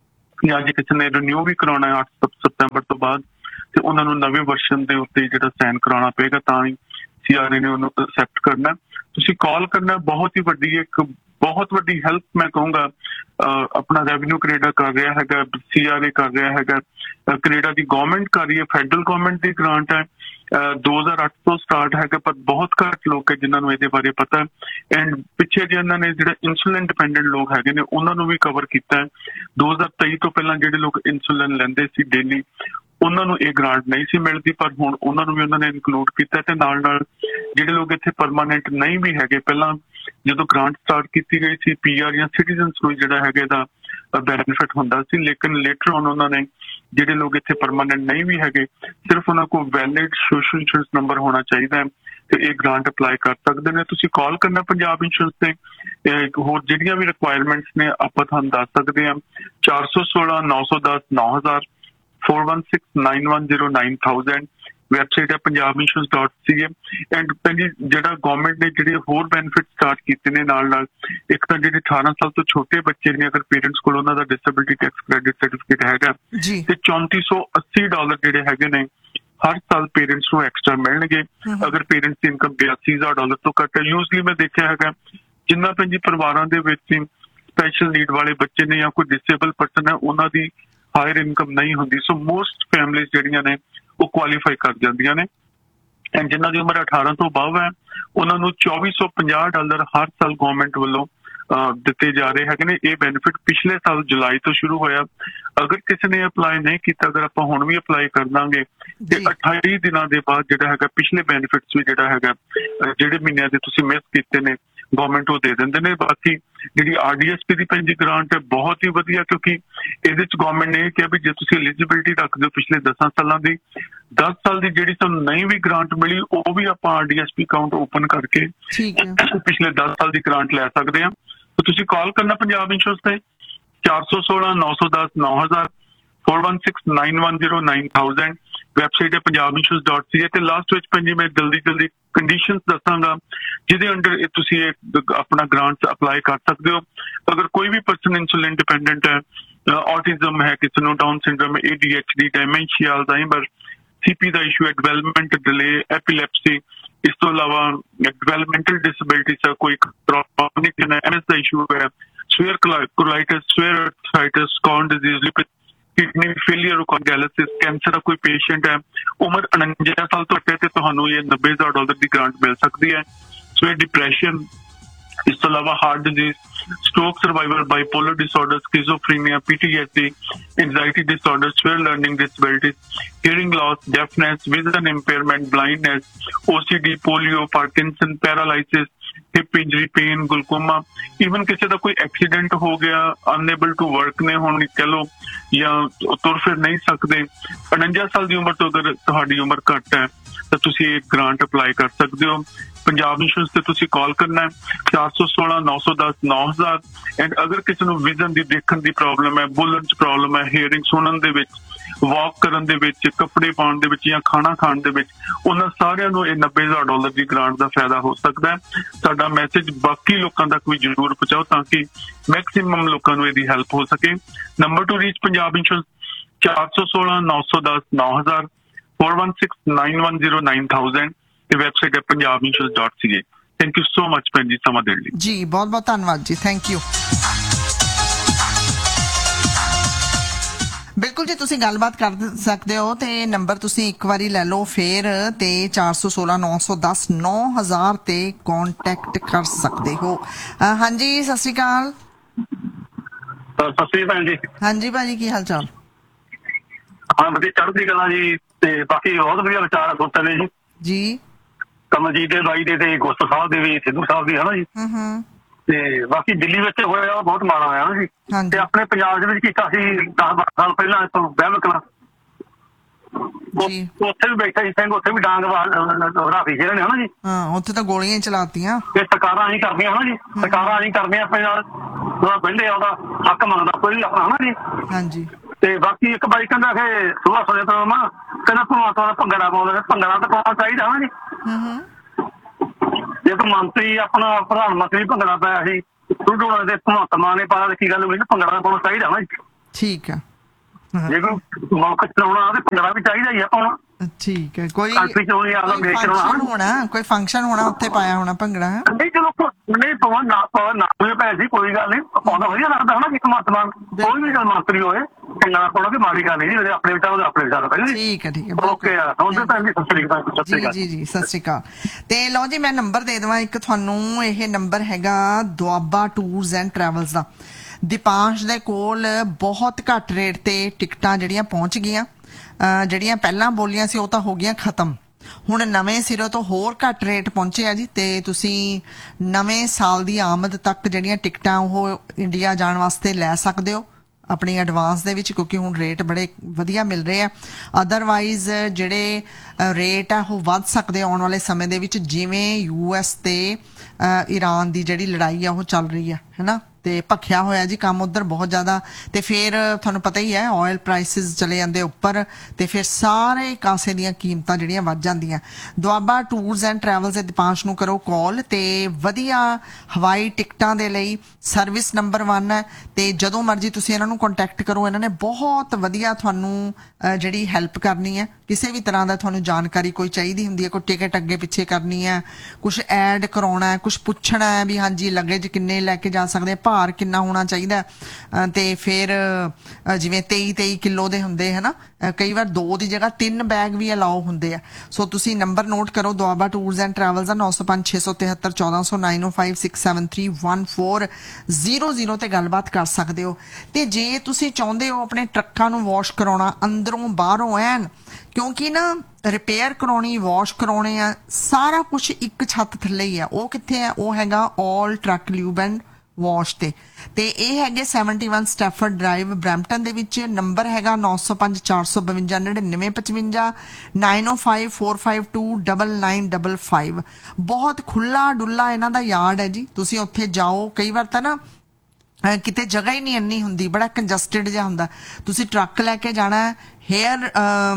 ਜਾਂ ਜੇ ਕਿਸੇ ਨੇ ਰਿਨਿਊ ਵੀ ਕਰਾਉਣਾ ਹੈ ਅੱਠ ਸਤੰਬਰ ਤੋਂ ਬਾਅਦ ਤੇ ਉਹਨਾਂ ਨੂੰ ਨਵੇਂ ਵਰਸ਼ਨ ਦੇ ਉੱਤੇ ਜਿਹੜਾ ਸਾਈਨ ਕਰਾਉਣਾ ਪਏਗਾ ਤਾਂ ਹੀ ਸੀ ਆਰ ਏ ਨੇ ਉਹਨੂੰ ਐਕਸੈਪਟ ਕਰਨਾ। ਤੁਸੀਂ ਕਾਲ ਕਰਨਾ। ਬਹੁਤ ਹੀ ਵੱਡੀ ਇੱਕ ਬਹੁਤ ਵੱਡੀ ਹੈਲਪ ਮੈਂ ਕਹੂੰਗਾ ਆਪਣਾ ਰੈਵਨਿਊ ਕੈਨੇਡਾ ਕਰ ਰਿਹਾ ਹੈਗਾ, ਸੀ ਆਰ ਏ ਕਰ ਰਿਹਾ ਹੈਗਾ, ਕੈਨੇਡਾ ਦੀ ਗਵਰਨਮੈਂਟ ਕਰ ਰਹੀ ਹੈ, ਫੈਡਰਲ ਗਵਰਨਮੈਂਟ ਦੀ ਗ੍ਰਾਂਟ ਹੈ। ਦੋ ਹਜ਼ਾਰ ਅੱਠ ਤੋਂ ਸਟਾਰਟ ਹੈਗਾ ਪਰ ਬਹੁਤ ਘੱਟ ਲੋਕ ਹੈ ਜਿਨ੍ਹਾਂ ਨੂੰ ਇਹਦੇ ਬਾਰੇ ਪਤਾ। ਐਂਡ ਪਿੱਛੇ ਜੇ ਇਹਨਾਂ ਨੇ ਜਿਹੜੇ ਇਨਸੂਲਿਨ ਡਿਪੈਂਡੈਂਟ ਲੋਕ ਹੈਗੇ ਨੇ ਉਹਨਾਂ ਨੂੰ ਵੀ ਕਵਰ ਕੀਤਾ ਹੈ। ਦੋ ਹਜ਼ਾਰ ਤੇਈ ਤੋਂ ਪਹਿਲਾਂ ਜਿਹੜੇ ਲੋਕ ਇਨਸੂਲਿਨ ਲੈਂਦੇ ਸੀ ਡੇਲੀ ਉਹਨਾਂ ਨੂੰ ਇਹ ਗ੍ਰਾਂਟ ਨਹੀਂ ਸੀ ਮਿਲਦੀ ਪਰ ਹੁਣ ਉਹਨਾਂ ਨੂੰ ਵੀ ਉਹਨਾਂ ਨੇ ਇਨਕਲੂਡ ਕੀਤਾ। ਤੇ ਨਾਲ ਨਾਲ ਜਿਹੜੇ ਲੋਕ ਇੱਥੇ ਪਰਮਾਨੈਂਟ ਨਹੀਂ ਵੀ ਹੈਗੇ, ਪਹਿਲਾਂ ਜਦੋਂ ਗ੍ਰਾਂਟ ਸਟਾਰਟ ਕੀਤੀ ਗਈ ਸੀ ਪੀ ਆਰ ਜਾਂ ਸਿਟੀਜ਼ਨਸ ਨੂੰ ਜਿਹੜਾ ਹੈਗਾ ਇਹਦਾ ਬੈਨੀਫਿਟ ਹੁੰਦਾ ਸੀ, ਲੇਕਿਨ ਲੇਟਰ ਔਨ ਉਹਨਾਂ ਨੇ ਜਿਹੜੇ ਲੋਕ ਇੱਥੇ ਪਰਮਾਨੈਂਟ ਨਹੀਂ ਵੀ ਹੈਗੇ ਸਿਰਫ ਉਹਨਾਂ ਕੋਲ ਵੈਲਿਡ ਸੋਸ਼ਲ ਇੰਸ਼ੋਰੈਂਸ ਨੰਬਰ ਹੋਣਾ ਚਾਹੀਦਾ ਹੈ ਤੇ ਇਹ ਗ੍ਰਾਂਟ ਅਪਲਾਈ ਕਰ ਸਕਦੇ ਨੇ। ਤੁਸੀਂ ਕਾਲ ਕਰਨਾ ਪੰਜਾਬ ਇੰਸ਼ੋਰੈਂਸ ਤੇ। ਹੋਰ ਜਿਹੜੀਆਂ ਵੀ ਰਿਕੁਆਇਰਮੈਂਟਸ ਨੇ ਆਪਾਂ ਤੁਹਾਨੂੰ ਦੱਸ ਸਕਦੇ ਹਾਂ। ਚਾਰ ਸੌ ਸੋਲਾਂ ਨੌ ਸੌ ਦਸ ਨੌ ਹਜ਼ਾਰ four one six nine one zero nine thousand website ਹੈ Punjab insurance dot C A. And ਪਹਿਲੀ ਜਿਹੜਾ ਗਵਰਨਮੈਂਟ ਨੇ ਜਿਹੜੇ ਹੋਰ ਬੈਨੀਫਿਟ ਸਟਾਰਟ ਕੀਤੇ ਨੇ ਨਾਲ ਨਾਲ, ਇੱਕ ਤਾਂ ਜਿਹੜੇ ਅਠਾਰਾਂ ਸਾਲ ਤੋਂ ਛੋਟੇ ਬੱਚੇ ਨੇ ਅਗਰ ਪੇਰੈਂਟਸ ਕੋਲ ਉਹਨਾਂ ਦਾ ਡਿਸੇਬਿਲਿਟੀ ਟੈਕਸ ਕ੍ਰੈਡਿਟ ਸਰਟੀਫਿਕੇਟ ਹੈਗਾ ਤੇ ਚੌਂਤੀ ਸੌ ਅੱਸੀ ਡਾਲਰ ਜਿਹੜੇ ਹੈਗੇ ਨੇ ਹਰ ਸਾਲ ਪੇਰੈਂਟਸ ਨੂੰ ਐਕਸਟਰਾ ਮਿਲਣਗੇ ਅਗਰ ਪੇਰੈਂਟਸ ਦੀ ਇਨਕਮ ਬਿਆਸੀ ਹਜ਼ਾਰ ਡਾਲਰ ਤੋਂ ਘੱਟ ਹੈ। ਯੂਜ਼ਲੀ ਮੈਂ ਦੇਖਿਆ ਹੈਗਾ ਜਿੰਨਾ ਪੰਜੀ ਪਰਿਵਾਰਾਂ ਦੇ ਵਿੱਚ ਸਪੈਸ਼ਲ ਨੀਡ ਵਾਲੇ ਬੱਚੇ ਨੇ ਜਾਂ ਕੋਈ ਡਿਸੇਬਲ ਪਰਸਨ ਹੈ ਉਹਨਾਂ ਦੀ ਹਾਇਰ ਇਨਕਮ ਨਹੀਂ ਹੁੰਦੀ। ਸੋ ਮੋਸਟ ਫੈਮਲੀਜ਼ ਜਿਹੜੀਆਂ ਨੇ ਉਹ ਕੁਆਲੀਫਾਈ ਕਰ ਜਾਂਦੀਆਂ ਨੇ। ਐਂਡ ਜਿਨ੍ਹਾਂ ਦੀ ਉਮਰ ਅਠਾਰਾਂ ਤੋਂ ਅਬਵ ਹੈ ਉਹਨਾਂ ਨੂੰ ਚੌਵੀ ਸੌ ਪੰਜਾਹ ਡਾਲਰ ਹਰ ਸਾਲ ਗਵਰਨਮੈਂਟ ਵੱਲੋਂ ਦਿੱਤੇ ਜਾ ਰਹੇ ਹੈਗੇ ਨੇ। ਇਹ ਬੈਨੀਫਿਟ ਪਿਛਲੇ ਸਾਲ ਜੁਲਾਈ ਤੋਂ ਸ਼ੁਰੂ ਹੋਇਆ। ਅਗਰ ਕਿਸੇ ਨੇ ਅਪਲਾਈ ਨਹੀਂ ਕੀਤਾ, ਅਗਰ ਆਪਾਂ ਹੁਣ ਵੀ ਅਪਲਾਈ ਕਰ ਦਾਂਗੇ ਤੇ ਅਠਾਈ ਦਿਨਾਂ ਦੇ ਬਾਅਦ ਜਿਹੜਾ ਹੈਗਾ ਪਿਛਲੇ ਬੈਨੀਫਿਟਸ ਵੀ ਜਿਹੜਾ ਹੈਗਾ ਜਿਹੜੇ ਮਹੀਨਿਆਂ ਦੇ ਤੁਸੀਂ ਮਿਸ ਕੀਤੇ ਨੇ ਗਵਰਨਮੈਂਟ ਉਹ ਦੇ ਦਿੰਦੇ ਨੇ। ਬਾਕੀ ਜਿਹੜੀ ਆਰ ਡੀ ਐਸ ਪੀ ਦੀ ਪੰਜੀ ਗ੍ਰਾਂਟ ਹੈ ਬਹੁਤ ਹੀ ਵਧੀਆ ਕਿਉਂਕਿ ਇਹਦੇ ਚ ਗਵਰਨਮੈਂਟ ਨੇ ਇਹ ਕਿਹਾ ਵੀ ਜੇ ਤੁਸੀਂ ਐਲੀਜੀਬਿਲਿਟੀ ਰੱਖਦੇ ਹੋ ਪਿਛਲੇ ਦਸਾਂ ਸਾਲਾਂ ਦੀ, ਦਸ ਸਾਲ ਦੀ ਜਿਹੜੀ ਤੁਹਾਨੂੰ ਨਹੀਂ ਵੀ ਗ੍ਰਾਂਟ ਮਿਲੀ ਉਹ ਵੀ ਆਪਾਂ R D S P account open ਕਰਕੇ ਪਿਛਲੇ ਦਸ ਸਾਲ ਦੀ ਗ੍ਰਾਂਟ ਲੈ ਸਕਦੇ ਹਾਂ। ਤਾਂ ਤੁਸੀਂ ਕਾਲ ਕਰਨਾ ਪੰਜਾਬ ਇੰਸ਼ੋਰੈਂਸ ਤੇ ਚਾਰ ਸੌ ਸੋਲਾਂ ਨੌ ਸੌ ਦਸ ਨੌ ਹਜ਼ਾਰ four one six nine one zero nine thousand website ਹੈ ਪੰਜਾਬ ਇੰਸ਼ੋਰੈਂਸ ਡਾਟ ਸੀ ਏ। ਤੇ ਲਾਸਟ ਵਿੱਚ ਪੰਜੀ ਮੈਂ ਜਲਦੀ ਜਲਦੀ ਕੰਡੀਸ਼ਨਸ ਦੱਸਾਂਗਾ ਜਿਹਦੇ ਅੰਡਰ ਤੁਸੀਂ ਆਪਣਾ ਗ੍ਰਾਂਟ ਅਪਲਾਈ ਕਰ ਸਕਦੇ ਹੋ। ਅਗਰ ਕੋਈ ਵੀ ਪਰਸਨ ਇਨਸੂਲਿਨ ਡਿਪੈਂਡੈਂਟ ਹੈ, ਆਟਿਜ਼ਮ ਹੈ, ਕਿਸੇ ਨੂੰ down syndrome, A D H D, ਡਾਇਮੈਂਸ਼ੀਆ, Alzheimer, C P the issue ਹੈ, ਡਿਵੈਲਪਮੈਂਟ ਡਿਲੇ, ਐਪੀਲੈਪਸੀ, ਇਸ ਤੋਂ ਇਲਾਵਾ ਡਿਵੈਲਪਮੈਂਟਲ ਡਿਸੇਬਿਲਿਟੀਜ਼ ਹੈ, ਕੋਈ ਕ੍ਰੋਨਿਕ ਐਮ ਐਸ ਦਾ ਇਸ਼ੂ ਹੈ, swear colitis, swear arthritis, corn disease, lipid kidney failure, dialysis, cancer ਦਾ ਕੋਈ ਪੇਸ਼ੈਂਟ ਹੈ, ਉਮਰ ਉਣੰਜਾ ਸਾਲ ਤੋਂ ਘੱਟ ਹੈ ਤੇ ਤੁਹਾਨੂੰ ਇਹ ਨੱਬੇ ਹਜ਼ਾਰ ਡਾਲਰ ਦੀ ਗ੍ਰਾਂਟ ਮਿਲ ਸਕਦੀ ਹੈ। ਸੋ ਇਹ ਡਿਪਰੈਸ਼ਨ, ਇਸ ਤੋਂ ਇਲਾਵਾ heart disease, stroke survivor, bipolar disorder, ਸਕਿਜ਼ੋਫਰੀਨੀਆ, P T S D, anxiety disorder, swear learning disabilities, hearing Las, ਡੈਫਨੈਸ, vision impairment, blindness, ਓ C D, polio, Parkinson, paralysis, hip injury, pain, ਗਲੂਕੋਮਾ, even ਕਿਸੇ ਦਾ ਕੋਈ accident ਹੋ ਗਿਆ, ਅਨਏਬਲ to work ਨੇ ਹੁਣ ਕਹਿ ਲਓ ਜਾਂ ਤੁਰ ਫਿਰ ਨਹੀਂ ਸਕਦੇ, ਉਣੰਜਾ ਸਾਲ ਦੀ ਉਮਰ ਤੋਂ ਅਗਰ ਤੁਹਾਡੀ ਉਮਰ ਘੱਟ ਹੈ ਤਾਂ ਤੁਸੀਂ ਇਹ ਗ੍ਰਾਂਟ ਅਪਲਾਈ ਕਰ ਸਕਦੇ ਹੋ। ਪੰਜਾਬ ਇੰਸ਼ੋਰੈਂਸ ਤੇ ਤੁਸੀਂ ਕਾਲ ਕਰਨਾ ਹੈ ਚਾਰ ਸੌ ਸੋਲਾਂ ਨੌ ਸੌ ਦਸ ਨੌ ਹਜ਼ਾਰ। ਐਂਡ ਅਗਰ ਕਿਸੇ ਨੂੰ ਵਿਜ਼ਨ ਦੀ ਦੇਖਣ ਦੀ ਪ੍ਰੋਬਲਮ ਹੈ, ਬੋਲਣ ਚ ਪ੍ਰੋਬਲਮ ਹੈ, ਹੀਅਰਿੰਗ ਸੁਣਨ ਦੇ ਵਿੱਚ, ਵਾਕ ਕਰਨ ਦੇ ਵਿੱਚ, ਕੱਪੜੇ ਪਾਉਣ ਦੇ ਵਿੱਚ ਜਾਂ ਖਾਣਾ ਖਾਣ ਦੇ ਵਿੱਚ, ਉਹਨਾਂ ਸਾਰਿਆਂ ਨੂੰ ਇਹ ਨੱਬੇ ਹਜ਼ਾਰ ਡਾਲਰ ਦੀ ਗ੍ਰਾਂਟ ਦਾ ਫਾਇਦਾ ਹੋ ਸਕਦਾ ਹੈ। ਸਾਡਾ ਮੈਸੇਜ ਬਾਕੀ ਲੋਕਾਂ ਤੱਕ ਵੀ ਜ਼ਰੂਰ ਪਹੁੰਚਾਓ ਤਾਂ ਕਿ ਮੈਕਸਿਮਮ ਲੋਕਾਂ ਨੂੰ ਇਹਦੀ ਹੈਲਪ ਹੋ ਸਕੇ। Number two reach Punjab insurance ਚਾਰ ਸੌ ਸੋਲਾਂ ਨੌ ਸੌ ਦਸ ਨੌ ਹਜ਼ਾਰ four one six nine one zero nine thousand ਤੇ ਵੈਬਸਾਈਟ ਹੈ Punjab insurance dot C A. Thank you so much ਭੈਣ ਜੀ ਸਮਾਂ ਦੇਣ ਲਈ। ਜੀ ਬਹੁਤ ਬਹੁਤ ਧੰਨਵਾਦ ਜੀ, ਥੈਂਕ ਯੂ। ਬਿਲਕੁਲ ਜੀ, ਤੁਸੀਂ ਗੱਲਬਾਤ ਕਰ ਸਕਦੇ ਹੋ ਤੇ ਨੰਬਰ ਤੁਸੀਂ ਇੱਕ ਵਾਰੀ ਲੈ ਲਓ ਫੇਰ ਤੇ ਚਾਰ ਸੌ ਸੋਲਾਂ ਨੌ ਸੌ ਦਸ ਨੌ ਹਜ਼ਾਰ ਤੇ ਕੰਟੈਕਟ ਕਰ ਸਕਦੇ ਹੋ। ਹਾਂਜੀ ਸਤਿ ਸ਼੍ਰੀ ਅਕਾਲ। ਸਤਿ ਸ਼੍ਰੀ ਅਕਾਲ ਜੀ। ਹਾਂਜੀ ਭਾਜੀ ਕੀ ਹਾਲ ਚਾਲ? ਹਾਂ ਵਧੀਆ, ਚੜ੍ਹਦੀ ਕਲਾ ਜੀ। ਤੇ ਬਾਕੀ ਬਹੁਤ ਵਧੀਆ ਵਿਚਾਰ ਸੋਚਦੇ ਨੇ ਜੀ ਜੀ ਕਮਲਜੀਤ ਦੇ ਬਾਈ ਦੇ ਤੇ ਗੁਰਸਰ ਸਾਹਿਬ ਦੇ ਵੀ, ਸਿੱਧੂ ਸਾਹਿਬ ਦੀ, ਹਨਾ ਜੀ। ਹੂੰ। ਤੇ ਬਾਕੀ ਦਿੱਲੀ ਵਿੱਚ ਹੋਇਆ ਬਹੁਤ ਮਾੜਾ ਹੋਇਆ ਨਾ ਜੀ। ਤੇ ਆਪਣੇ ਪੰਜਾਬ ਦੇ ਵਿੱਚ ਕੀਤਾ ਸੀ ਦਸ ਬਾਰਾਂ ਸਾਲ ਪਹਿਲਾਂ ਵਹਿਮ ਕਲਾ ਉੱਥੇ ਵੀ ਬੈਠਾ ਜੀ ਸਿੰਘ, ਉੱਥੇ ਵੀ ਡਾਂਗ ਰਾਫੀ ਖੇਡ ਨੇ ਹਨਾ ਜੀ। ਹਾਂ ਉੱਥੇ ਤਾਂ ਗੋਲੀਆਂ ਹੀ ਚਲਾਤੀਆਂ। ਤੇ ਸਰਕਾਰਾਂ ਨਹੀਂ ਕਰਦੀਆਂ ਹਨਾ ਜੀ, ਸਰਕਾਰਾਂ ਨਹੀਂ ਕਰਦੀਆਂ ਆਪਣੇ ਨਾਲ ਬਹਿੰਦੇ ਆ, ਉਹਦਾ ਹੱਕ ਮੰਗਦਾ ਕੋਈ ਵੀ ਆਪਣਾ ਹਨਾ ਜੀ। ਹਾਂਜੀ। ਤੇ ਬਾਕੀ ਇੱਕ ਬਾਈ ਕਹਿੰਦਾ ਕਿ ਸੁਭਾ ਸੁਣਿਆ ਤਾਂ ਨਾ ਕਹਿੰਦਾ ਭਗਵੰਤ ਮਾਨ ਭੰਗੜਾ ਪਾਉਂਦਾ, ਭੰਗੜਾ ਤਾਂ ਪਾਉਣਾ ਚਾਹੀਦਾ ਹਨਾ ਜੀ। ਜੇ ਕੋਈ ਮੰਤਰੀ ਆਪਣਾ ਪ੍ਰਧਾਨ ਮੰਤਰੀ ਭੰਗੜਾ ਪਾਇਆ ਸੀ ਢੋਣਾ ਦੇ ਭਗਵੰਤ ਮਾਨ ਨੇ ਪਾਇਆ, ਕੀ ਗੱਲ ਹੋਈ? ਭੰਗੜਾ ਪਾਉਣਾ ਚਾਹੀਦਾ ਹਨਾ ਜੀ। ਠੀਕ ਆ। ਜੇ ਕੋਈ ਮੁਲਕ ਚਲਾਉਣਾ ਤੇ ਭੰਗੜਾ ਵੀ ਚਾਹੀਦਾ ਹੀ ਆ ਪਾਉਣਾ। ਠੀਕ ਹੈ। ਕੋਈ ਫੰਕਸ਼ਨ ਹੋਣਾ, ਕੋਈ ਫੰਕਸ਼ਨ ਹੋਣਾ ਉੱਥੇ ਪਾਇਆ ਹੋਣਾ ਭੰਗੜਾ। ਨਹੀਂ ਚਲੋ ਨਹੀਂ ਪਵਾ ਨਾ ਪਵਾ ਨਾ ਹੋਏ ਭੈਣ ਜੀ, ਕੋਈ ਗੱਲ ਨਹੀਂ, ਪਾਉਂਦਾ ਵਧੀਆ ਲੱਗਦਾ ਹਨਾ। ਇੱਕ ਮਹੱਤਵ ਕੋਈ ਵੀ ਗੱਲ ਮੰਤਰੀ ਹੋਏ ਭੰਗੜਾ ਪਾਉਣਾ ਵੀ ਮਾੜੀ ਗੱਲ ਨਹੀਂ ਜੀ। ਆਪਣੇ ਵਿਚਾਰ ਆਪਣੇ ਵਿਚਾਰ ਪਹਿਲੇ। ਠੀਕ ਹੈ ਠੀਕ ਹੈ ਓਕੇ ਆ। ਹੁਣ ਭੈਣ ਜੀ ਸਤਿ ਸ੍ਰੀ ਅਕਾਲ। ਜੀ ਜੀ ਜੀ ਸਤਿ ਸ੍ਰੀ ਅਕਾਲ। ਤੇ ਲਓ ਜੀ ਮੈਂ ਨੰਬਰ ਦੇ ਦੇਵਾਂ ਇੱਕ ਤੁਹਾਨੂੰ। ਇਹ ਨੰਬਰ ਹੈਗਾ ਦੁਆਬਾ ਟੂਰਸ ਐਂਡ ਟਰੈਵਲਸ ਦਾ। ਦੀਪਾਂਸ਼ ਦੇ ਕੋਲ ਬਹੁਤ ਘੱਟ ਰੇਟ ਤੇ ਟਿਕਟਾਂ ਜਿਹੜੀਆਂ ਪਹੁੰਚ ਗਈਆਂ। ਜਿਹੜੀਆਂ ਪਹਿਲਾਂ ਬੋਲੀਆਂ ਸੀ ਉਹ ਤਾਂ ਹੋ ਗਈਆਂ ਖਤਮ। ਹੁਣ ਨਵੇਂ ਸਿਰੋਂ ਤੋਂ ਹੋਰ ਘੱਟ ਰੇਟ ਪਹੁੰਚੇ ਆ ਜੀ। ਤੇ ਤੁਸੀਂ ਨਵੇਂ ਸਾਲ ਦੀ ਆਮਦ ਤੱਕ ਜਿਹੜੀਆਂ ਟਿਕਟਾਂ ਉਹ ਇੰਡੀਆ ਜਾਣ ਵਾਸਤੇ ਲੈ ਸਕਦੇ ਹੋ ਆਪਣੀ ਐਡਵਾਂਸ ਦੇ ਵਿੱਚ, ਕਿਉਂਕਿ ਹੁਣ ਰੇਟ ਬੜੇ ਵਧੀਆ ਮਿਲ ਰਹੇ ਆ। ਅਦਰਵਾਈਜ਼ ਜਿਹੜੇ ਰੇਟ ਆ ਉਹ ਵੱਧ ਸਕਦੇ ਆਉਣ ਵਾਲੇ ਸਮੇਂ ਦੇ ਵਿੱਚ, ਜਿਵੇਂ ਯੂ ਐਸ ਤੇ ਈਰਾਨ ਦੀ ਜਿਹੜੀ ਲੜਾਈ ਆ ਉਹ ਚੱਲ ਰਹੀ ਆ ਹੈ ਨਾ। ਤੇ ਭਖਿਆ ਹੋਇਆ ਜੀ ਕੰਮ ਉਧਰ ਬਹੁਤ ਜ਼ਿਆਦਾ। ਤੇ ਫਿਰ ਤੁਹਾਨੂੰ ਪਤਾ ਹੀ ਹੈ ਆਇਲ ਪ੍ਰਾਈਸਿਸ ਚਲੇ ਜਾਂਦੇ ਉੱਪਰ ਤੇ ਫਿਰ ਸਾਰੇ ਕਾਸੇ ਦੀਆਂ ਕੀਮਤਾਂ ਜਿਹੜੀਆਂ ਵੱਧ ਜਾਂਦੀਆਂ। ਦੁਆਬਾ ਟੂਰਸ ਐਂਡ ਟਰੈਵਲਸ ਦੇ ਦੀਪਾਂਸ਼ ਨੂੰ ਕਰੋ ਕਾਲ ਤੇ ਵਧੀਆ ਹਵਾਈ ਟਿਕਟਾਂ ਦੇ ਲਈ ਸਰਵਿਸ ਨੰਬਰ ਵਨ ਹੈ। ਤੇ ਜਦੋਂ ਮਰਜ਼ੀ ਤੁਸੀਂ ਇਹਨਾਂ ਨੂੰ ਕੰਟੈਕਟ ਕਰੋ, ਇਹਨਾਂ ਨੇ ਬਹੁਤ ਵਧੀਆ ਤੁਹਾਨੂੰ ਜਿਹੜੀ ਹੈਲਪ ਕਰਨੀ ਹੈ। ਕਿਸੇ ਵੀ ਤਰ੍ਹਾਂ ਦਾ ਤੁਹਾਨੂੰ ਜਾਣਕਾਰੀ ਕੋਈ ਚਾਹੀਦੀ ਹੁੰਦੀ ਹੈ, ਕੋਈ ਟਿਕਟ ਅੱਗੇ ਪਿੱਛੇ ਕਰਨੀ ਹੈ, ਕੁਛ ਐਡ ਕਰਾਉਣਾ ਹੈ, ਕੁਛ ਪੁੱਛਣਾ ਹੈ ਵੀ ਹਾਂਜੀ ਲਗੇਜ ਕਿੰਨੇ ਲੈ ਕੇ ਜਾ ਸਕਦੇ, ਭਾਰ ਕਿੰਨਾ ਹੋਣਾ ਚਾਹੀਦਾ। ਤੇ ਫਿਰ ਜਿਵੇਂ ਤੇਈ ਤੇਈ ਕਿਲੋ ਦੇ ਹੁੰਦੇ ਹੈ ਨਾ, ਕਈ ਵਾਰ ਦੋ ਦੀ ਜਗ੍ਹਾ ਤਿੰਨ ਬੈਗ ਵੀ ਅਲਾਓ ਹੁੰਦੇ ਆ। ਸੋ ਤੁਸੀਂ ਨੰਬਰ ਨੋਟ ਕਰੋ ਦੁਆਬਾ ਟੂਰਸ ਐਂਡ ਟਰੈਵਲਸ ਦਾ ਨੌ ਸੌ ਪੰਜ ਛੇ ਸੌ ਤਿਹੱਤਰ ਚੌਦਾਂ ਸੌ ਨਾਈਨ ਓ five six seven three one four zero zero ਤੇ ਗੱਲਬਾਤ ਕਰ ਸਕਦੇ ਹੋ। ਤੇ ਜੇ ਤੁਸੀਂ ਚਾਹੁੰਦੇ ਹੋ ਆਪਣੇ ਟਰੱਕਾਂ ਨੂੰ ਵਾਸ਼ ਕਰਾਉਣਾ ਅੰਦਰੋਂ ਬਾਹਰੋਂ ਐਨ, ਕਿਉਂਕਿ ਨਾ ਰਿਪੇਅਰ ਕਰਾਉਣੀ ਵਾਸ਼ ਕਰਾਉਣੇ ਆ ਸਾਰਾ ਕੁਝ ਇੱਕ ਛੱਤ ਥੱਲੇ ਹੀ ਆ। ਉਹ ਕਿੱਥੇ ਆ? ਉਹ ਹੈਗਾ ਆਲ ਟਰੱਕ ਲਿਊਬ ਐਂਡ ਵਾਸ਼ ਤੇ। ਤੇ ਇਹ ਹੈਗੇ ਸੈਵਨਟੀ ਵਨ ਸਟੈਫਰਡ ਡਰਾਈਵ ਬਰੈਂਪਟਨ ਦੇ ਵਿੱਚ। ਨੰਬਰ ਹੈਗਾ ਨੌ ਸੌ ਪੰਜ ਚਾਰ ਸੌ ਬਵੰਜਾ ਨੜਿਨਵੇਂ ਪਚਵੰਜਾ nine O five four five to double nine double five. ਬਹੁਤ ਖੁੱਲਾ ਡੁੱਲਾ ਇਹਨਾਂ ਦਾ ਯਾਰਡ ਹੈ ਜੀ। ਤੁਸੀਂ ਉੱਥੇ ਜਾਓ, ਕਈ ਵਾਰ ਤਾਂ ਨਾ ਕਿਤੇ ਜਗ੍ਹਾ ਹੀ ਨਹੀਂ ਇੰਨੀ ਹੁੰਦੀ, ਬੜਾ ਕੰਜਸਟਡ ਜਿਹਾ ਹੁੰਦਾ। ਤੁਸੀਂ ਟਰੱਕ ਲੈ ਕੇ ਜਾਣਾ, ਹੇਅਰ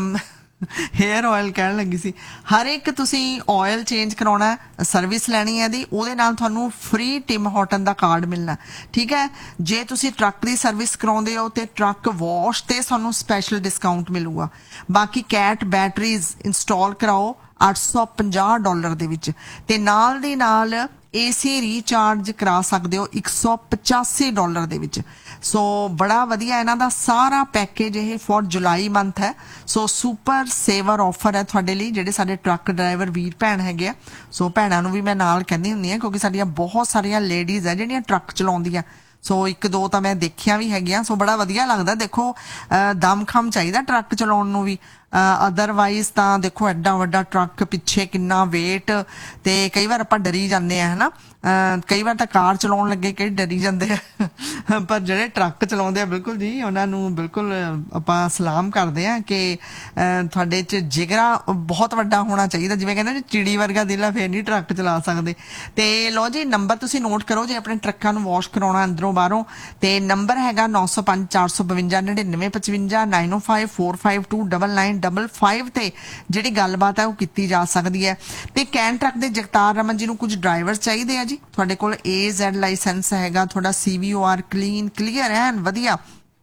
ਹੇਅਰ ਆਇਲ ਕਹਿਣ ਲੱਗੀ ਸੀ, ਹਰ ਇੱਕ ਤੁਸੀਂ ਆਇਲ ਚੇਂਜ ਕਰਾਉਣਾ, ਸਰਵਿਸ ਲੈਣੀ ਹੈ ਦੀ, ਉਹਦੇ ਨਾਲ ਤੁਹਾਨੂੰ ਫ੍ਰੀ ਟਿਮ ਹਾਰਟਨ ਦਾ ਕਾਰਡ ਮਿਲਣਾ। ਠੀਕ ਹੈ। ਜੇ ਤੁਸੀਂ ਟਰੱਕ ਦੀ ਸਰਵਿਸ ਕਰਾਉਂਦੇ ਹੋ ਤੇ ਟਰੱਕ ਵਾਸ਼ ਤੇ ਤੁਹਾਨੂੰ ਸਪੈਸ਼ਲ ਡਿਸਕਾਊਂਟ ਮਿਲੂਗਾ। ਬਾਕੀ ਕੈਟ ਬੈਟਰੀਜ਼ ਇੰਸਟਾਲ ਕਰਾਓ ਅੱਠ ਸੌ ਪੰਜਾਹ ਡਾਲਰ ਦੇ ਵਿੱਚ, ਤੇ ਨਾਲ ਦੀ ਨਾਲ ਏਸੀ ਰੀਚਾਰਜ ਕਰਾ ਸਕਦੇ ਹੋ ਇੱਕ ਸੌ ਪਚਾਸੀ ਡਾਲਰ ਦੇ ਵਿੱਚ। ਸੋ ਬੜਾ ਵਧੀਆ ਇਹਨਾਂ ਦਾ ਸਾਰਾ ਪੈਕੇਜ ਇਹ ਫॉर ਜੁਲਾਈ ਮੰਥ ਹੈ। ਸੋ ਸੁਪਰ ਸੇਵਰ ਆਫਰ ਹੈ ਤੁਹਾਡੇ ਲਈ ਜਿਹੜੇ ਸਾਡੇ ਟਰੱਕ ਡਰਾਈਵਰ ਵੀਰ ਭੈਣ ਹੈਗੇ ਆ। ਸੋ ਭੈਣਾਂ ਨੂੰ ਵੀ ਮੈਂ ਨਾਲ ਕਹਿੰਦੀ ਹੁੰਦੀ ਹਾਂ, ਕਿਉਂਕਿ ਸਾਡੀਆਂ ਬਹੁਤ ਸਾਰੀਆਂ ਲੇਡੀਜ਼ ਹੈ ਜਿਹੜੀਆਂ ਟਰੱਕ ਚਲਾਉਂਦੀਆਂ। ਸੋ ਇੱਕ ਦੋ ਤਾਂ ਮੈਂ ਦੇਖਿਆ ਵੀ ਹੈਗੀਆਂ। ਸੋ ਬੜਾ ਵਧੀਆ ਲੱਗਦਾ। ਦੇਖੋ ਦਮਖਮ ਚਾਹੀਦਾ ਟਰੱਕ ਚਲਾਉਣ ਨੂੰ ਵੀ, ਅਦਰਵਾਈਜ਼ ਤਾਂ ਦੇਖੋ ਐਡਾ ਵੱਡਾ ਟਰੱਕ ਪਿੱਛੇ ਕਿੰਨਾ ਵੇਟ, ਤੇ ਕਈ ਵਾਰ ਆਪਾਂ ਡਰੀ ਜਾਂਦੇ ਆ ਹੈ ਨਾ। ਕਈ ਵਾਰ ਤਾਂ ਕਾਰ ਚਲਾਉਣ ਲੱਗੇ ਕਈ ਡਰੀ ਜਾਂਦੇ ਆ, ਪਰ ਜਿਹੜੇ ਟਰੱਕ ਚਲਾਉਂਦੇ ਆ ਬਿਲਕੁਲ ਜੀ ਉਹਨਾਂ ਨੂੰ ਬਿਲਕੁਲ ਆਪਾਂ ਸਲਾਮ ਕਰਦੇ ਆ ਕਿ ਤੁਹਾਡੇ 'ਚ ਜਿਗਰਾ ਬਹੁਤ ਵੱਡਾ ਹੋਣਾ ਚਾਹੀਦਾ। ਜਿਵੇਂ ਕਹਿੰਦੇ ਚਿੜੀ ਵਰਗਾ ਦਿਲ ਆ, ਫੇਰ ਨਹੀਂ ਟਰੱਕ ਚਲਾ ਸਕਦੇ। ਤੇ ਲਓ ਜੀ ਨੰਬਰ ਤੁਸੀਂ ਨੋਟ ਕਰੋ ਜੇ ਆਪਣੇ ਟਰੱਕਾਂ ਨੂੰ ਵਾਸ਼ ਕਰਾਉਣਾ ਅੰਦਰੋਂ ਬਾਹਰੋਂ। ਤੇ ਨੰਬਰ ਹੈਗਾ ਨੌ ਸੌ ਪੰਜ ਚਾਰ ਸੌ ਬਵੰਜਾ ਨੜਿਨਵੇਂ ਪਚਵੰਜਾ nine O five four five to double nine double five ਤੇ ਜਿਹੜੀ ਗੱਲਬਾਤ ਹੈ ਉਹ ਕੀਤੀ ਜਾ ਸਕਦੀ ਹੈ। ਤੇ ਕੈਨ ਟਰੱਕ ਦੇ ਜਗਤਾਰ ਰਮਨ ਜੀ ਨੂੰ ਕੁਝ ਡਰਾਈਵਰ ਚਾਹੀਦੇ ਆ ਜੀ। ਤੁਹਾਡੇ ਕੋਲ ਏ ਜ਼ੈਡ ਲਾਇਸੈਂਸ ਹੈਗਾ, ਤੁਹਾਡਾ ਸੀ ਵੀ ਓ ਆਰ ਕਲੀਨ ਕਲੀਅਰ ਐਨ ਵਧੀਆ,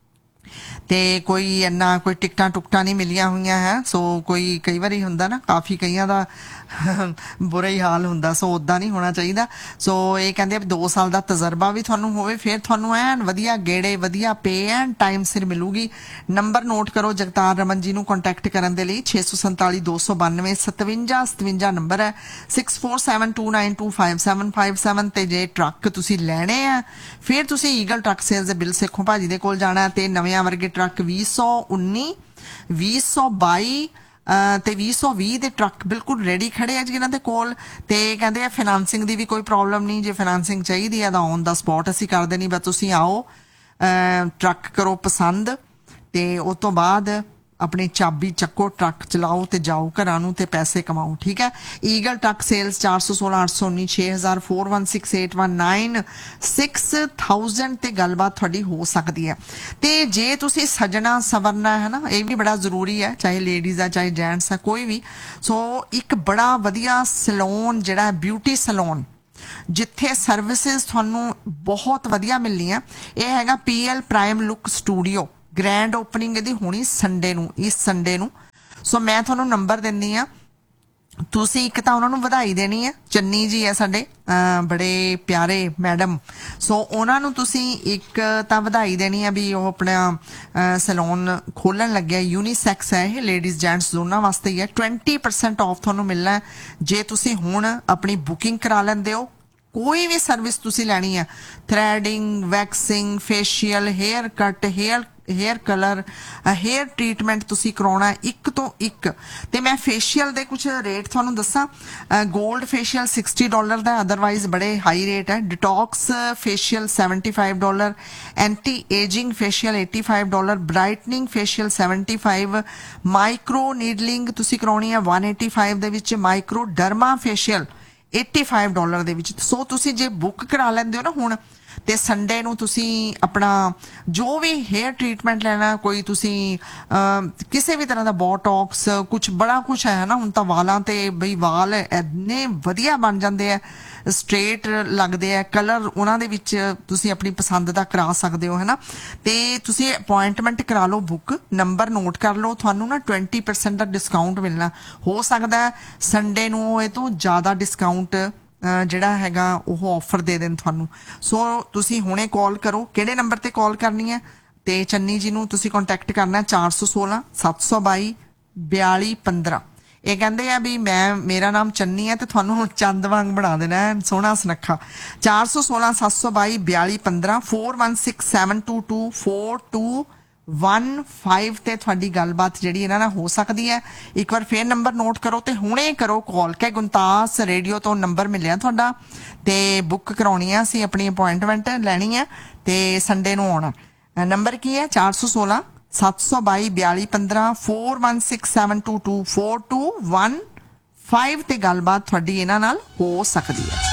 ਤੇ ਕੋਈ ਇੰਨਾ ਕੋਈ ਟਿਕਟਾਂ ਟੁਕਟਾਂ ਨਹੀਂ ਮਿਲੀਆਂ ਹੋਈਆਂ ਹੈ। ਸੋ ਕੋਈ ਕਈ ਵਾਰੀ ਹੁੰਦਾ ਨਾ, ਕਾਫੀ ਕਈਆਂ ਦਾ ਬੁਰਾ ਹੀ ਹਾਲ ਹੁੰਦਾ। ਸੋ ਉਦਾਂ ਨਹੀਂ ਹੋਣਾ ਚਾਹੀਦਾ। ਸੋ ਇਹ ਕਹਿੰਦੇ ਆ ਦੋ ਸਾਲ ਦਾ ਤਜਰਬਾ ਵੀ ਤੁਹਾਨੂੰ ਹੋਵੇ, ਫਿਰ ਤੁਹਾਨੂੰ ਐਨ ਵਧੀਆ ਗੇੜੇ ਵਧੀਆ ਪੇ ਐਨ ਟਾਈਮ ਸਿਰ ਮਿਲੂਗੀ। ਨੰਬਰ ਨੋਟ ਕਰੋ ਜਗਤਾਰ ਰਮਨ ਜੀ ਨੂੰ ਕੰਟੈਕਟ ਕਰਨ ਦੇ ਲਈ ਛੇ ਸੌ ਸੰਤਾਲੀ ਦੋ ਸੌ ਬਾਨਵੇਂ ਸਤਵੰਜਾ ਸਤਵੰਜਾ ਨੰਬਰ ਹੈ six four seven to nine to five seven five seven. ਤੇ ਜੇ ਟਰੱਕ ਤੁਸੀਂ ਲੈਣੇ ਆ ਫਿਰ ਤੁਸੀਂ ਈਗਲ ਟਰੱਕ ਸੇਲਸ ਦੇ ਬਿਲ ਸੇਖੋਂ ਭਾਜੀ ਦੇ ਕੋਲ ਜਾਣਾ। ਤੇ ਨਵਿਆਂ ਵਰਗੇ ਟਰੱਕ ਵੀਹ ਸੌ ਉੱਨੀ ਵੀਹ ਸੌ ਬਾਈ ਤੇ ਵੀਹ ਸੌ ਵੀਹ ਦੇ ਟਰੱਕ ਬਿਲਕੁਲ ਰੈਡੀ ਖੜੇ ਆ ਜੀ ਇਹਨਾਂ ਦੇ ਕੋਲ। ਤੇ ਕਹਿੰਦੇ ਆ ਫਾਈਨਾਂਸਿੰਗ ਦੀ ਵੀ ਕੋਈ ਪ੍ਰੋਬਲਮ ਨਹੀਂ, ਜੇ ਫਾਈਨਾਂਸਿੰਗ ਚਾਹੀਦੀ ਆ ਤਾਂ ਔਨ ਦਾ ਸਪੌਟ ਅਸੀਂ ਕਰ ਦੇਣੀ। ਬਸ ਤੁਸੀਂ ਆਓ, ਟਰੱਕ ਕਰੋ ਪਸੰਦ, ਤੇ ਉਸ ਤੋਂ ਬਾਅਦ अपनी चाबी चक्को, ट्रक चलाओ ते जाओ घरां नूं ते पैसे कमाओ। ठीक है। ईगल ट्रक सेल्स चार सौ सोलह अठ सौ उन्नी छे हज़ार four one six eight one nine six thousand ते गलबात थोड़ी हो सकती है। ते जे तुसी सजना सवरना है ना, ये भी बड़ा जरूरी है, चाहे लेडीज है चाहे जेंट्स है कोई भी। सो एक बड़ा वधिया सैलून जिहड़ा ब्यूटी सैलून जिथे सर्विसेज थानू बहुत वधिया मिलनी है, यह हैगा P L prime look studio. Grand opening इहदी होनी संडे नू, इस संडे नू। सो मैं थानू नंबर दिंदी आ, तुसी एक तां उन्हां नू वधाई देनी है, चन्नी जी है साडे बड़े प्यारे मैडम। सो उन्हां नू तुसी एक तां वधाई देनी है भी वो अपना सैलून खोलन लग्या। यूनीसैक्स है ये, लेडीज जेंट्स दोनों वास्ते ही है। ट्वेंटी परसेंट ऑफ थानू मिलना है जे तुसी हुण अपनी बुकिंग करा लैंदे हो। कोई भी सर्विस तुसी लैनी है, threading, waxing, facial, hair cut, hair hair colour, hair treatment तुसी कराउणा एक तो एक। ते मैं फेशियल दे कुछ रेट थानू दस्सां। गोल्ड फेशियल सिक्सटी डॉलर दा, अदरवाइज बड़े हाई रेट है। Detox facial seventy five dollar, anti ageing facial eighty five dollar, brightening facial seventy five, micro needling तुसी कराउणी है वन एटी फाइव दे विच, micro derma facial eighty five dollar दे विच। सो तुसी जे book करा लैंदे हो ना हुण ते संडे नू तुसी अपना जो भी हेयर ट्रीटमेंट लेना, कोई तुसी किसी भी तरह का बोटॉक्स कुछ बड़ा कुछ है ना, हुण तां वालां ते बई वाल इन्ने वधिया बन जांदे है, स्ट्रेट लगदे है, कलर उन्हां दे विच तुसी अपनी पसंद दा करा सकदे हो है ना। ते तुसी अपॉइंटमेंट करा लो बुक, नंबर नोट कर लो, थानू ना ट्वेंटी परसेंट दा डिस्काउंट मिलना। हो सकदा है संडे नू इह तों ज़्यादा डिस्काउंट ਜਿਹੜਾ ਹੈਗਾ ਉਹ ਆਫਰ ਦੇ ਦੇਣ ਤੁਹਾਨੂੰ। ਸੋ ਤੁਸੀਂ ਹੁਣੇ ਕਾਲ ਕਰੋ। ਕਿਹੜੇ ਨੰਬਰ ਤੇ ਕਾਲ ਕਰਨੀ ਹੈ ਤੇ ਚੰਨੀ ਜੀ ਨੂੰ ਤੁਸੀਂ ਕੰਟੈਕਟ ਕਰਨਾ ਚਾਰ ਸੌ ਸੋਲਾਂ ਸੱਤ ਸੌ ਬਾਈ ਬਿਆਲੀ ਪੰਦਰਾਂ। ਇਹ ਕਹਿੰਦੇ ਆ ਵੀ ਮੈਂ ਮੇਰਾ ਨਾਮ ਚੰਨੀ ਹੈ ਤੇ ਤੁਹਾਨੂੰ ਚੰਦ ਵਾਂਗ ਬਣਾ ਦੇਣਾ ਹੈ, ਸੋਹਣਾ ਸੁਨੱਖਾ। ਚਾਰ ਸੌ ਸੋਲਾਂ ਸੱਤ ਸੌ ਬਾਈ ਬਿਆਲੀ ਪੰਦਰਾਂ four one six seven to to four to one five ਤੇ ਤੁਹਾਡੀ ਗੱਲਬਾਤ ਜਿਹੜੀ ਇਹਨਾਂ ਨਾਲ ਹੋ ਸਕਦੀ ਹੈ। ਇੱਕ ਵਾਰ ਫੇਰ ਨੰਬਰ ਨੋਟ ਕਰੋ ਤੇ ਹੁਣੇ ਕਰੋ ਕਾਲ। ਕਿ ਗੁੰਤਾਸ ਰੇਡੀਓ ਤੋਂ ਨੰਬਰ ਮਿਲਿਆ ਤੁਹਾਡਾ ਤੇ ਬੁੱਕ ਕਰਾਉਣੀ ਆ, ਅਸੀਂ ਆਪਣੀ ਅਪਾਇੰਟਮੈਂਟ ਲੈਣੀ ਹੈ ਤੇ ਸੰਡੇ ਨੂੰ ਆਉਣਾ। ਨੰਬਰ ਕੀ ਹੈ ਚਾਰ ਸੌ ਸੋਲਾਂ ਸੱਤ ਸੌ ਬਾਈ ਬਿਆਲੀ ਪੰਦਰਾਂ four one six seven to to four to one five ਤੇ ਗੱਲਬਾਤ ਤੁਹਾਡੀ ਇਹਨਾਂ ਨਾਲ ਹੋ ਸਕਦੀ ਹੈ।